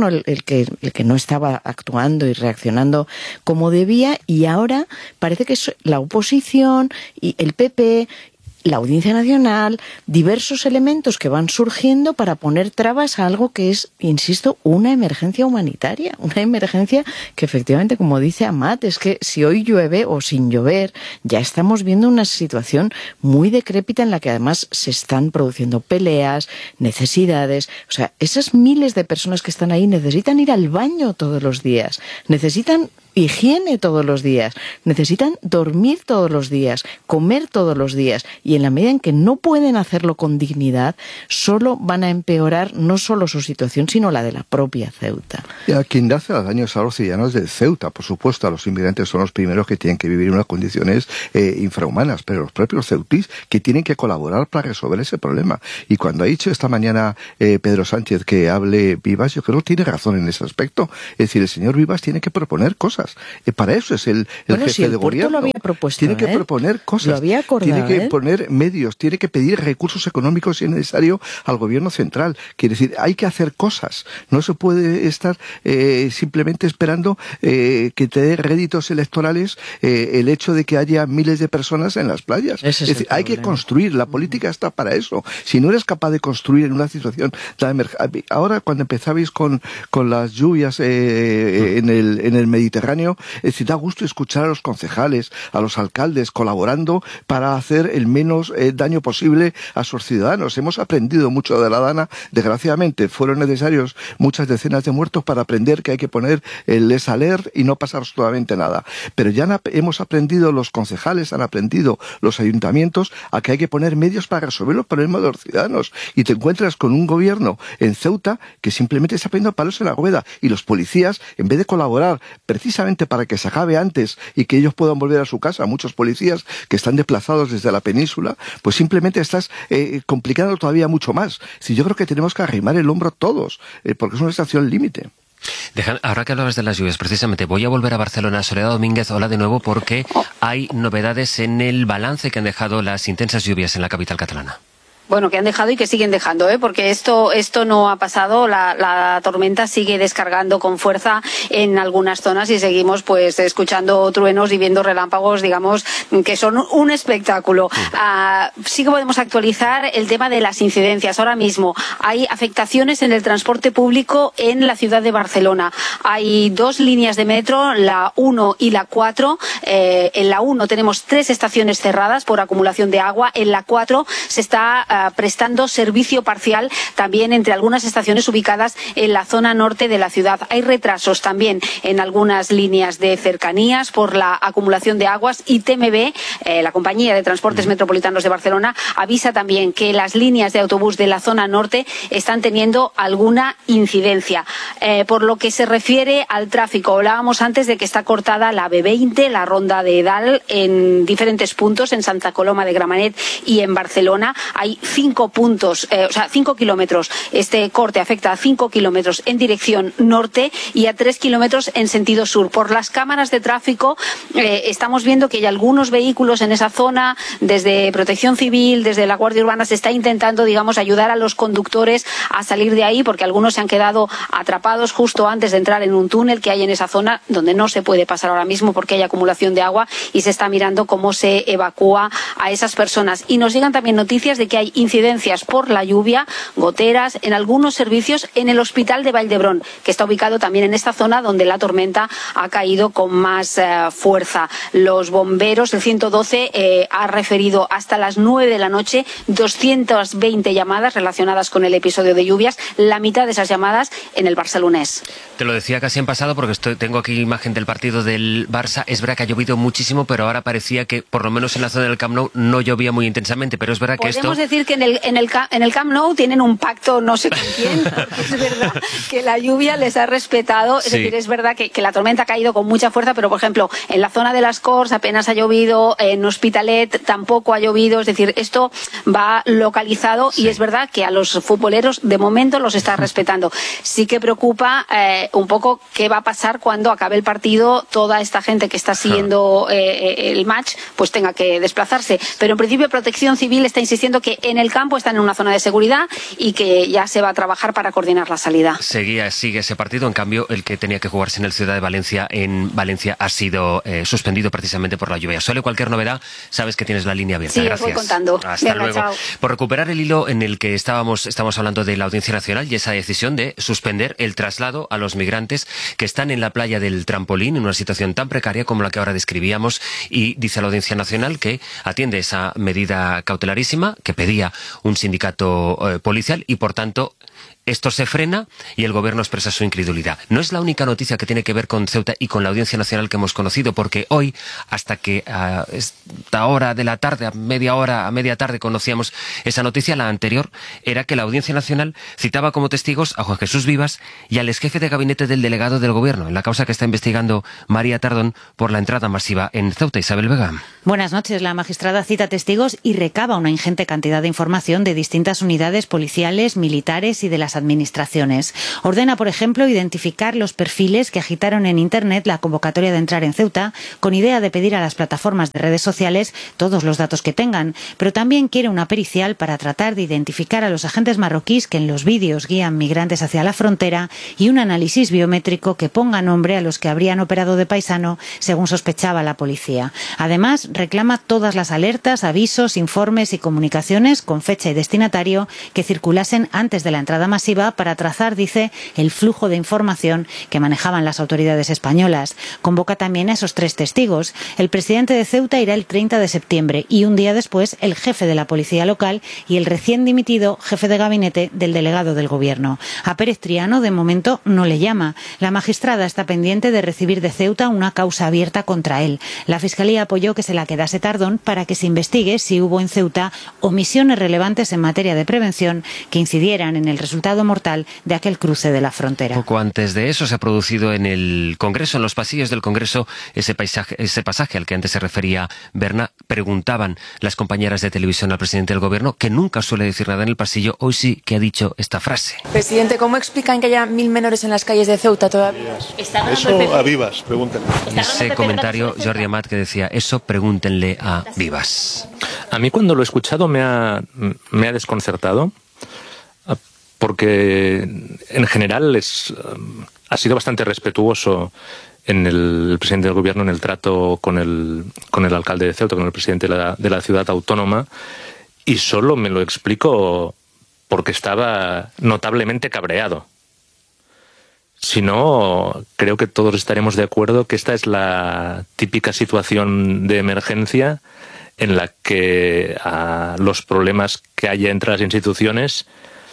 que, el que no estaba actuando y reaccionando como debía, y ahora parece que es la oposición y el P P, la Audiencia Nacional, diversos elementos que van surgiendo para poner trabas a algo que es, insisto, una emergencia humanitaria, una emergencia que efectivamente, como dice Amat, es que si hoy llueve o sin llover, ya estamos viendo una situación muy decrépita en la que además se están produciendo peleas, necesidades. O sea, esas miles de personas que están ahí necesitan ir al baño todos los días, necesitan higiene todos los días, necesitan dormir todos los días, comer todos los días, y en la medida en que no pueden hacerlo con dignidad, solo van a empeorar no solo su situación, sino la de la propia Ceuta. Y a quien hace daño es a los ciudadanos de Ceuta, por supuesto. A los inmigrantes son los primeros que tienen que vivir en unas condiciones eh, infrahumanas, pero los propios ceutís que tienen que colaborar para resolver ese problema. Y cuando ha dicho esta mañana eh, Pedro Sánchez que hable Vivas, yo creo que tiene razón en ese aspecto. Es decir, el señor Vivas tiene que proponer cosas. Eh, para eso es el, el bueno, jefe si el de gobierno. Lo había propuesto, tiene que ¿eh? proponer cosas. Lo había acordado, tiene que ¿eh? poner medios, tiene que pedir recursos económicos si es necesario al gobierno central. Quiere decir, hay que hacer cosas. No se puede estar eh, simplemente esperando eh, que te dé réditos electorales eh, el hecho de que haya miles de personas en las playas. Ese es es decir, hay que construir. La política está para eso. Si no eres capaz de construir en una situación tan emergente. Ahora, cuando empezabais con, con las lluvias eh, en el, en el Mediterráneo, es decir, da gusto escuchar a los concejales, a los alcaldes colaborando para hacer el menos eh, daño posible a sus ciudadanos. Hemos aprendido mucho de la Dana, desgraciadamente fueron necesarios muchas decenas de muertos para aprender que hay que poner el les alert y no pasar absolutamente nada. Pero ya hemos aprendido, los concejales han aprendido, los ayuntamientos, a que hay que poner medios para resolver los problemas de los ciudadanos. Y te encuentras con un gobierno en Ceuta que simplemente está poniendo palos en la rueda, y los policías, en vez de colaborar precisamente para que se acabe antes y que ellos puedan volver a su casa, muchos policías que están desplazados desde la península, pues simplemente estás eh, complicando todavía mucho más. Si yo creo que tenemos que arrimar el hombro todos, eh, porque es una estación límite. Dejan, ahora que hablabas de las lluvias, precisamente voy a volver a Barcelona. Soledad Domínguez, hola de nuevo, porque hay novedades en el balance que han dejado las intensas lluvias en la capital catalana. Bueno, que han dejado y que siguen dejando, ¿eh? Porque esto esto no ha pasado. La, la tormenta sigue descargando con fuerza en algunas zonas y seguimos pues escuchando truenos y viendo relámpagos, digamos, que son un espectáculo. Uh, sí que podemos actualizar el tema de las incidencias. Ahora mismo hay afectaciones en el transporte público en la ciudad de Barcelona. Hay dos líneas de metro, la uno y la cuatro. Eh, en la uno tenemos tres estaciones cerradas por acumulación de agua. En la cuatro se está uh, prestando servicio parcial también entre algunas estaciones ubicadas en la zona norte de la ciudad. Hay retrasos también en algunas líneas de cercanías por la acumulación de aguas, y T M B, eh, la compañía de transportes metropolitanos de Barcelona, avisa también que las líneas de autobús de la zona norte están teniendo alguna incidencia. Eh, por lo que se refiere al tráfico, hablábamos antes de que está cortada la B veinte, la ronda de Edal, en diferentes puntos, en Santa Coloma de Gramenet y en Barcelona. Hay cinco puntos, eh, o sea, cinco kilómetros. Este corte afecta a cinco kilómetros en dirección norte y a tres kilómetros en sentido sur. Por las cámaras de tráfico eh, estamos viendo que hay algunos vehículos en esa zona. Desde Protección Civil, desde la Guardia Urbana, se está intentando, digamos, ayudar a los conductores a salir de ahí, porque algunos se han quedado atrapados justo antes de entrar en un túnel que hay en esa zona, donde no se puede pasar ahora mismo porque hay acumulación de agua, y se está mirando cómo se evacúa a esas personas. Y nos llegan también noticias de que hay incidencias por la lluvia, goteras en algunos servicios en el Hospital de Vall-d'Hebron, que está ubicado también en esta zona donde la tormenta ha caído con más eh, fuerza. Los bomberos, el ciento doce, eh, ha referido hasta las nueve de la noche doscientas veinte llamadas relacionadas con el episodio de lluvias, la mitad de esas llamadas en el barcelonés. Te lo decía casi en pasado porque estoy, tengo aquí imagen del partido del Barça. Es verdad que ha llovido muchísimo, pero ahora parecía que por lo menos en la zona del Camp Nou no llovía muy intensamente, pero es verdad que esto... Podemos decir que en el, en, el, en el Camp Nou tienen un pacto no sé con quién, porque es verdad que la lluvia les ha respetado. Es sí. decir, es verdad que, que la tormenta ha caído con mucha fuerza, pero por ejemplo, en la zona de las Corts apenas ha llovido, en Hospitalet tampoco ha llovido. Es decir, esto va localizado sí. y es verdad que a los futboleros de momento los está respetando. Sí que preocupa eh, un poco qué va a pasar cuando acabe el partido, toda esta gente que está siguiendo eh, el match pues tenga que desplazarse. Pero en principio Protección Civil está insistiendo que en el campo, están en una zona de seguridad y que ya se va a trabajar para coordinar la salida. Seguía, sigue ese partido, en cambio el que tenía que jugarse en el Ciudad de Valencia, en Valencia, ha sido eh, suspendido precisamente por la lluvia. Suele cualquier novedad, sabes que tienes la línea abierta. Sí, Gracias. os voy contando. Hasta Venga, luego. chao. Por recuperar el hilo en el que estábamos, estamos hablando de la Audiencia Nacional y esa decisión de suspender el traslado a los migrantes que están en la playa del Trampolín en una situación tan precaria como la que ahora describíamos, y dice la Audiencia Nacional que atiende esa medida cautelarísima que pedía un sindicato eh, policial y por tanto esto se frena y el Gobierno expresa su incredulidad. No es la única noticia que tiene que ver con Ceuta y con la Audiencia Nacional que hemos conocido, porque hoy, hasta que a esta hora de la tarde, a media hora, a media tarde, conocíamos esa noticia, la anterior era que la Audiencia Nacional citaba como testigos a Juan Jesús Vivas y al exjefe de gabinete del delegado del Gobierno, en la causa que está investigando María Tardón por la entrada masiva en Ceuta. Isabel Vega. Buenas noches. La magistrada cita testigos y recaba una ingente cantidad de información de distintas unidades policiales, militares y de las administraciones. Ordena, por ejemplo, identificar los perfiles que agitaron en Internet la convocatoria de entrar en Ceuta, con idea de pedir a las plataformas de redes sociales todos los datos que tengan, pero también quiere una pericial para tratar de identificar a los agentes marroquíes que en los vídeos guían migrantes hacia la frontera y un análisis biométrico que ponga nombre a los que habrían operado de paisano, según sospechaba la policía. Además, reclama todas las alertas, avisos, informes y comunicaciones con fecha y destinatario que circulasen antes de la entrada masiva para trazar, dice, el flujo de información que manejaban las autoridades españolas. Convoca también a esos tres testigos. El presidente de Ceuta irá el treinta de septiembre y un día después el jefe de la policía local y el recién dimitido jefe de gabinete del delegado del Gobierno. A Pérez Triano, de momento, no le llama. La magistrada está pendiente de recibir de Ceuta una causa abierta contra él. La Fiscalía apoyó que se la quedase Tardón para que se investigue si hubo en Ceuta omisiones relevantes en materia de prevención que incidieran en el resultado mortal de aquel cruce de la frontera. Poco antes de eso se ha producido en el Congreso, en los pasillos del Congreso, ese, paisaje, ese pasaje al que antes se refería Berna. Preguntaban las compañeras de televisión al presidente del Gobierno, que nunca suele decir nada en el pasillo, hoy sí que ha dicho esta frase. Presidente, ¿cómo explican que haya mil menores en las calles de Ceuta todavía? Eso a Vivas, pregúntenle. Y ese comentario, Jordi Amat, que decía, eso pregúntenle a Vivas. A mí cuando lo he escuchado me ha, me ha desconcertado, porque en general es, ha sido bastante respetuoso en el, el presidente del Gobierno en el trato con el, con el alcalde de Ceuta, con el presidente de la, de la ciudad autónoma, y solo me lo explico porque estaba notablemente cabreado. Si no, creo que todos estaremos de acuerdo que esta es la típica situación de emergencia en la que a los problemas que haya entre las instituciones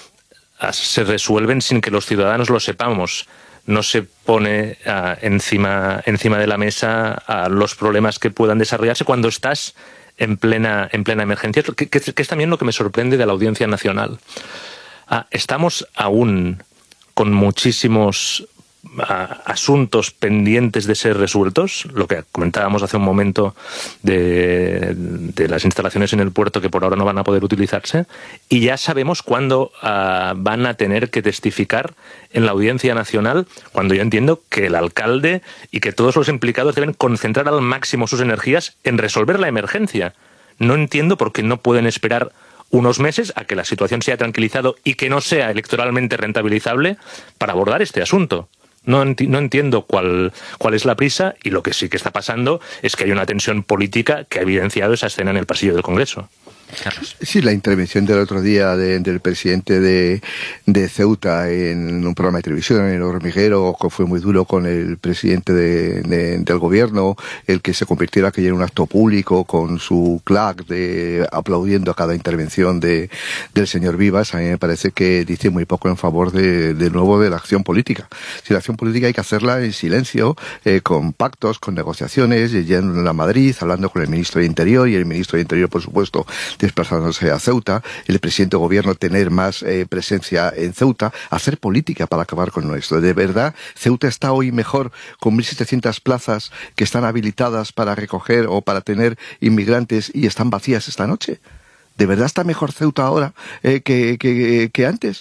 se resuelven sin que los ciudadanos lo sepamos. No se pone uh, encima, encima de la mesa uh, los problemas que puedan desarrollarse cuando estás en plena, en plena emergencia, que, que, que es también lo que me sorprende de la Audiencia Nacional. Uh, estamos aún con muchísimos uh, asuntos pendientes de ser resueltos, lo que comentábamos hace un momento de, de las instalaciones en el puerto que por ahora no van a poder utilizarse, y ya sabemos cuándo uh, van a tener que testificar en la Audiencia Nacional, cuando yo entiendo que el alcalde y que todos los implicados deben concentrar al máximo sus energías en resolver la emergencia. No entiendo por qué no pueden esperar unos meses a que la situación se haya tranquilizado y que no sea electoralmente rentabilizable para abordar este asunto. No, enti no entiendo cuál, cuál es la prisa, y lo que sí que está pasando es que hay una tensión política que ha evidenciado esa escena en el pasillo del Congreso. Carlos. Sí, la intervención del otro día de, del presidente de, de Ceuta en un programa de televisión, en El Hormiguero, que fue muy duro con el presidente de, de, del gobierno, el que se convirtiera aquello en un acto público con su clac de aplaudiendo a cada intervención de, del señor Vivas. A mí me parece que dice muy poco en favor de, de nuevo de la acción política. Si la acción política hay que hacerla en silencio, eh, con pactos, con negociaciones, yendo a Madrid, hablando con el ministro de Interior, y el ministro de Interior, por supuesto, desplazándose a Ceuta, el presidente de gobierno tener más eh, presencia en Ceuta, hacer política para acabar con esto. De verdad, Ceuta está hoy mejor con mil setecientas plazas que están habilitadas para recoger o para tener inmigrantes y están vacías esta noche. ¿De verdad está mejor Ceuta ahora eh, que, que, que antes?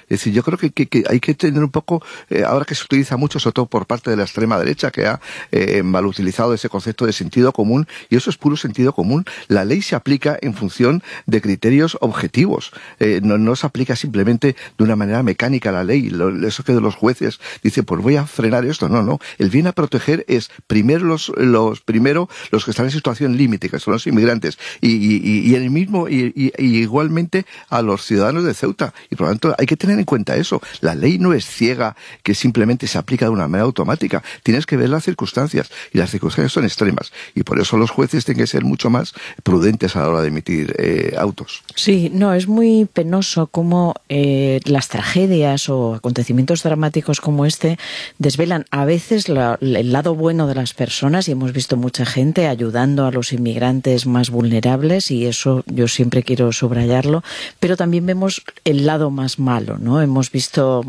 Es decir, yo creo que, que, que hay que tener un poco, eh, ahora que se utiliza mucho, sobre todo por parte de la extrema derecha, que ha eh, mal utilizado ese concepto de sentido común, y eso es puro sentido común. La ley se aplica en función de criterios objetivos, eh, no, no se aplica simplemente de una manera mecánica la ley. Lo, eso que de los jueces dicen, pues voy a frenar esto, no, no. El bien a proteger es primero los, los, primero los que están en situación límite, que son los inmigrantes, y, y, y el mismo, y, y, y igualmente a los ciudadanos de Ceuta, y por lo tanto hay que tener en cuenta eso. La ley no es ciega, que simplemente se aplica de una manera automática. Tienes que ver las circunstancias, y las circunstancias son extremas, y por eso los jueces tienen que ser mucho más prudentes a la hora de emitir eh, autos. Sí, no, es muy penoso cómo eh, las tragedias o acontecimientos dramáticos como este desvelan a veces la, el lado bueno de las personas, y hemos visto mucha gente ayudando a los inmigrantes más vulnerables, y eso yo siempre quiero subrayarlo, pero también vemos el lado más malo, ¿no? Hemos visto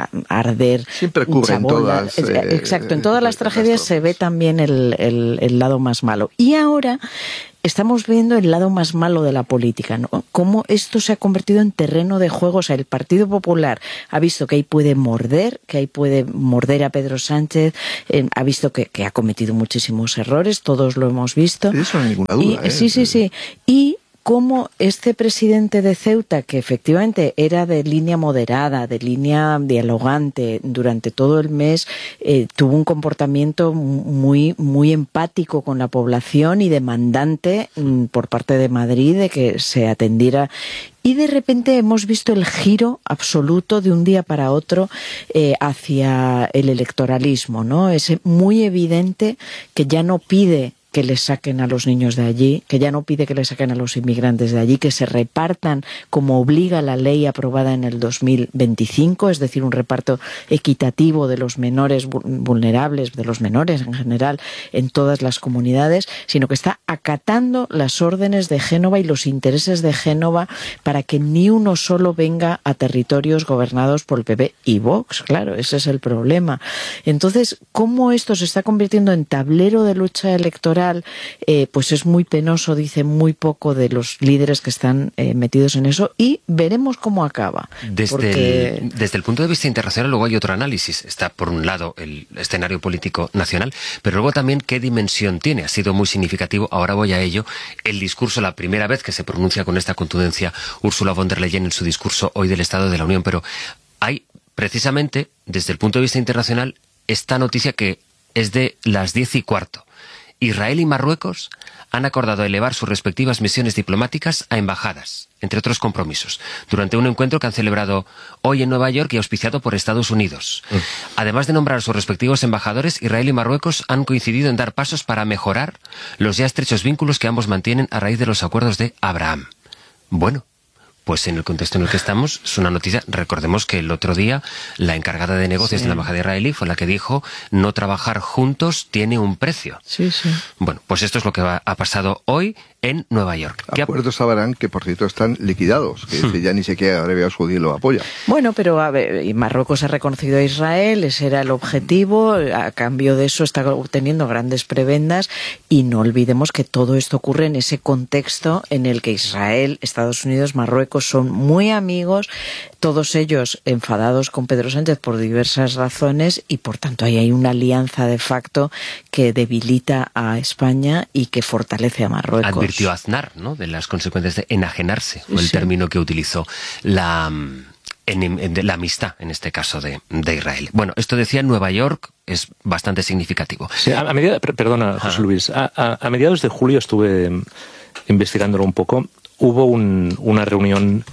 arder siempre ocurre en todas, eh, exacto, en todas las tragedias se ve también el, el, el lado más malo. Y ahora estamos viendo el lado más malo de la política, ¿no? Cómo esto se ha convertido en terreno de juego. O sea, el Partido Popular ha visto que ahí puede morder, que ahí puede morder a Pedro Sánchez, eh, ha visto que, que ha cometido muchísimos errores, todos lo hemos visto. Eso no hay ninguna duda. Y, ¿eh? Sí, sí, sí. Y cómo este presidente de Ceuta, que efectivamente era de línea moderada, de línea dialogante durante todo el mes, eh, tuvo un comportamiento muy, muy empático con la población y demandante mm, por parte de Madrid de que se atendiera. Y de repente hemos visto el giro absoluto de un día para otro eh, hacia el electoralismo, ¿no? Es muy evidente que ya no pide que le saquen a los niños de allí, que ya no pide que le saquen a los inmigrantes de allí, que se repartan como obliga la ley aprobada en el dos mil veinticinco, es decir, un reparto equitativo de los menores vulnerables, de los menores en general, en todas las comunidades, sino que está acatando las órdenes de Génova y los intereses de Génova para que ni uno solo venga a territorios gobernados por el P P y Vox. Claro, ese es el problema. Entonces, ¿cómo esto se está convirtiendo en tablero de lucha electoral? Eh, pues es muy penoso, dice muy poco de los líderes que están eh, metidos en eso, y veremos cómo acaba. Desde, porque... el, desde el punto de vista internacional luego hay otro análisis. Está por un lado el escenario político nacional, pero luego también qué dimensión tiene. Ha sido muy significativo, ahora voy a ello, el discurso, la primera vez que se pronuncia con esta contundencia Ursula von der Leyen en su discurso hoy del Estado de la Unión, pero hay precisamente desde el punto de vista internacional esta noticia que es de las diez y cuarto. Israel y Marruecos han acordado elevar sus respectivas misiones diplomáticas a embajadas, entre otros compromisos, durante un encuentro que han celebrado hoy en Nueva York y auspiciado por Estados Unidos. Mm. Además de nombrar a sus respectivos embajadores, Israel y Marruecos han coincidido en dar pasos para mejorar los ya estrechos vínculos que ambos mantienen a raíz de los acuerdos de Abraham. Bueno, pues en el contexto en el que estamos, es una noticia. Recordemos que el otro día la encargada de negocios sí. de la embajada israelí fue la que dijo no trabajar juntos tiene un precio. Sí, sí. Bueno, pues esto es lo que va, ha pasado hoy en Nueva York. Acuerdos Abraham que, por cierto, están liquidados, que hmm. ya ni siquiera Arabia Saudí lo apoya. Bueno, pero a ver, y Marruecos ha reconocido a Israel, ese era el objetivo, a cambio de eso está obteniendo grandes prebendas, y no olvidemos que todo esto ocurre en ese contexto en el que Israel, Estados Unidos, Marruecos son muy amigos, todos ellos enfadados con Pedro Sánchez por diversas razones, y por tanto ahí hay una alianza de facto que debilita a España y que fortalece a Marruecos. Advirtió Aznar, ¿no?, de las consecuencias de enajenarse, fue el sí. término que utilizó, la, en, en, la amistad, en este caso, de, de Israel. Bueno, esto decía en Nueva York, es bastante significativo. Sí, a, a medida, perdona, José Luis, a, a, a mediados de julio estuve investigándolo un poco. Hubo un, una reunión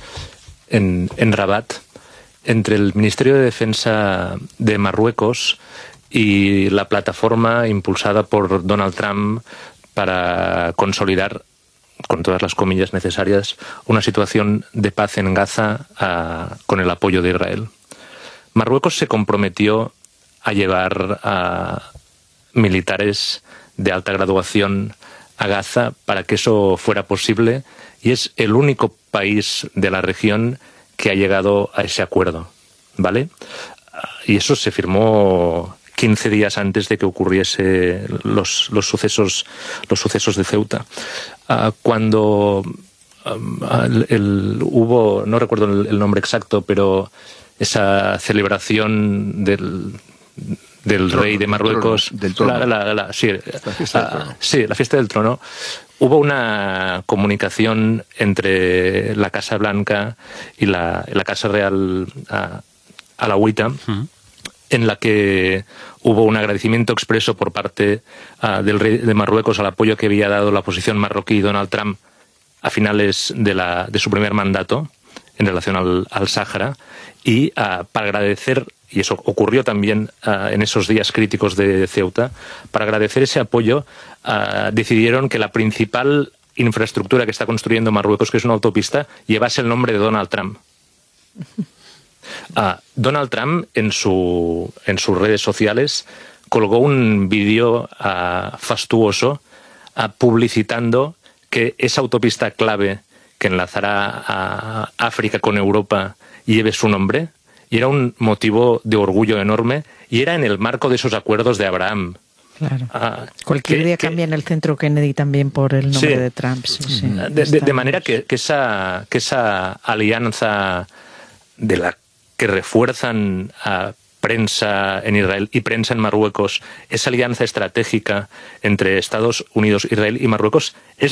en, en Rabat entre el Ministerio de Defensa de Marruecos y la plataforma impulsada por Donald Trump para consolidar, con todas las comillas necesarias, una situación de paz en Gaza a, con el apoyo de Israel. Marruecos se comprometió a llevar a militares de alta graduación a Gaza para que eso fuera posible, y es el único país de la región que ha llegado a ese acuerdo, ¿vale? Y eso se firmó quince días antes de que ocurriese los, los sucesos los sucesos de Ceuta. Uh, cuando um, el, el, hubo, no recuerdo el, el nombre exacto, pero esa celebración del, del trono, rey de Marruecos, del trono, del trono. La, la, la, sí, la fiesta del trono. Sí, la fiesta del trono, hubo una comunicación entre la Casa Blanca y la, la Casa Real alauita, uh-huh. en la que hubo un agradecimiento expreso por parte uh, del rey de Marruecos al apoyo que había dado la oposición marroquí Donald Trump a finales de, la, de su primer mandato en relación al, al Sáhara, y uh, para agradecer, y eso ocurrió también uh, en esos días críticos de Ceuta, para agradecer ese apoyo, uh, decidieron que la principal infraestructura que está construyendo Marruecos, que es una autopista, llevase el nombre de Donald Trump. Uh, Donald Trump en, su, en sus redes sociales colgó un vídeo uh, fastuoso uh, publicitando que esa autopista clave que enlazará a África con Europa lleve su nombre, y era un motivo de orgullo enorme, y era en el marco de esos acuerdos de Abraham. Claro. Uh, Cualquier que, día que, cambian el centro Kennedy también por el nombre sí, de Trump. Sí, sí. De, de, de manera que, que, esa, que esa alianza de la que refuerzan a prensa en Israel y prensa en Marruecos, esa alianza estratégica entre Estados Unidos, Israel y Marruecos, es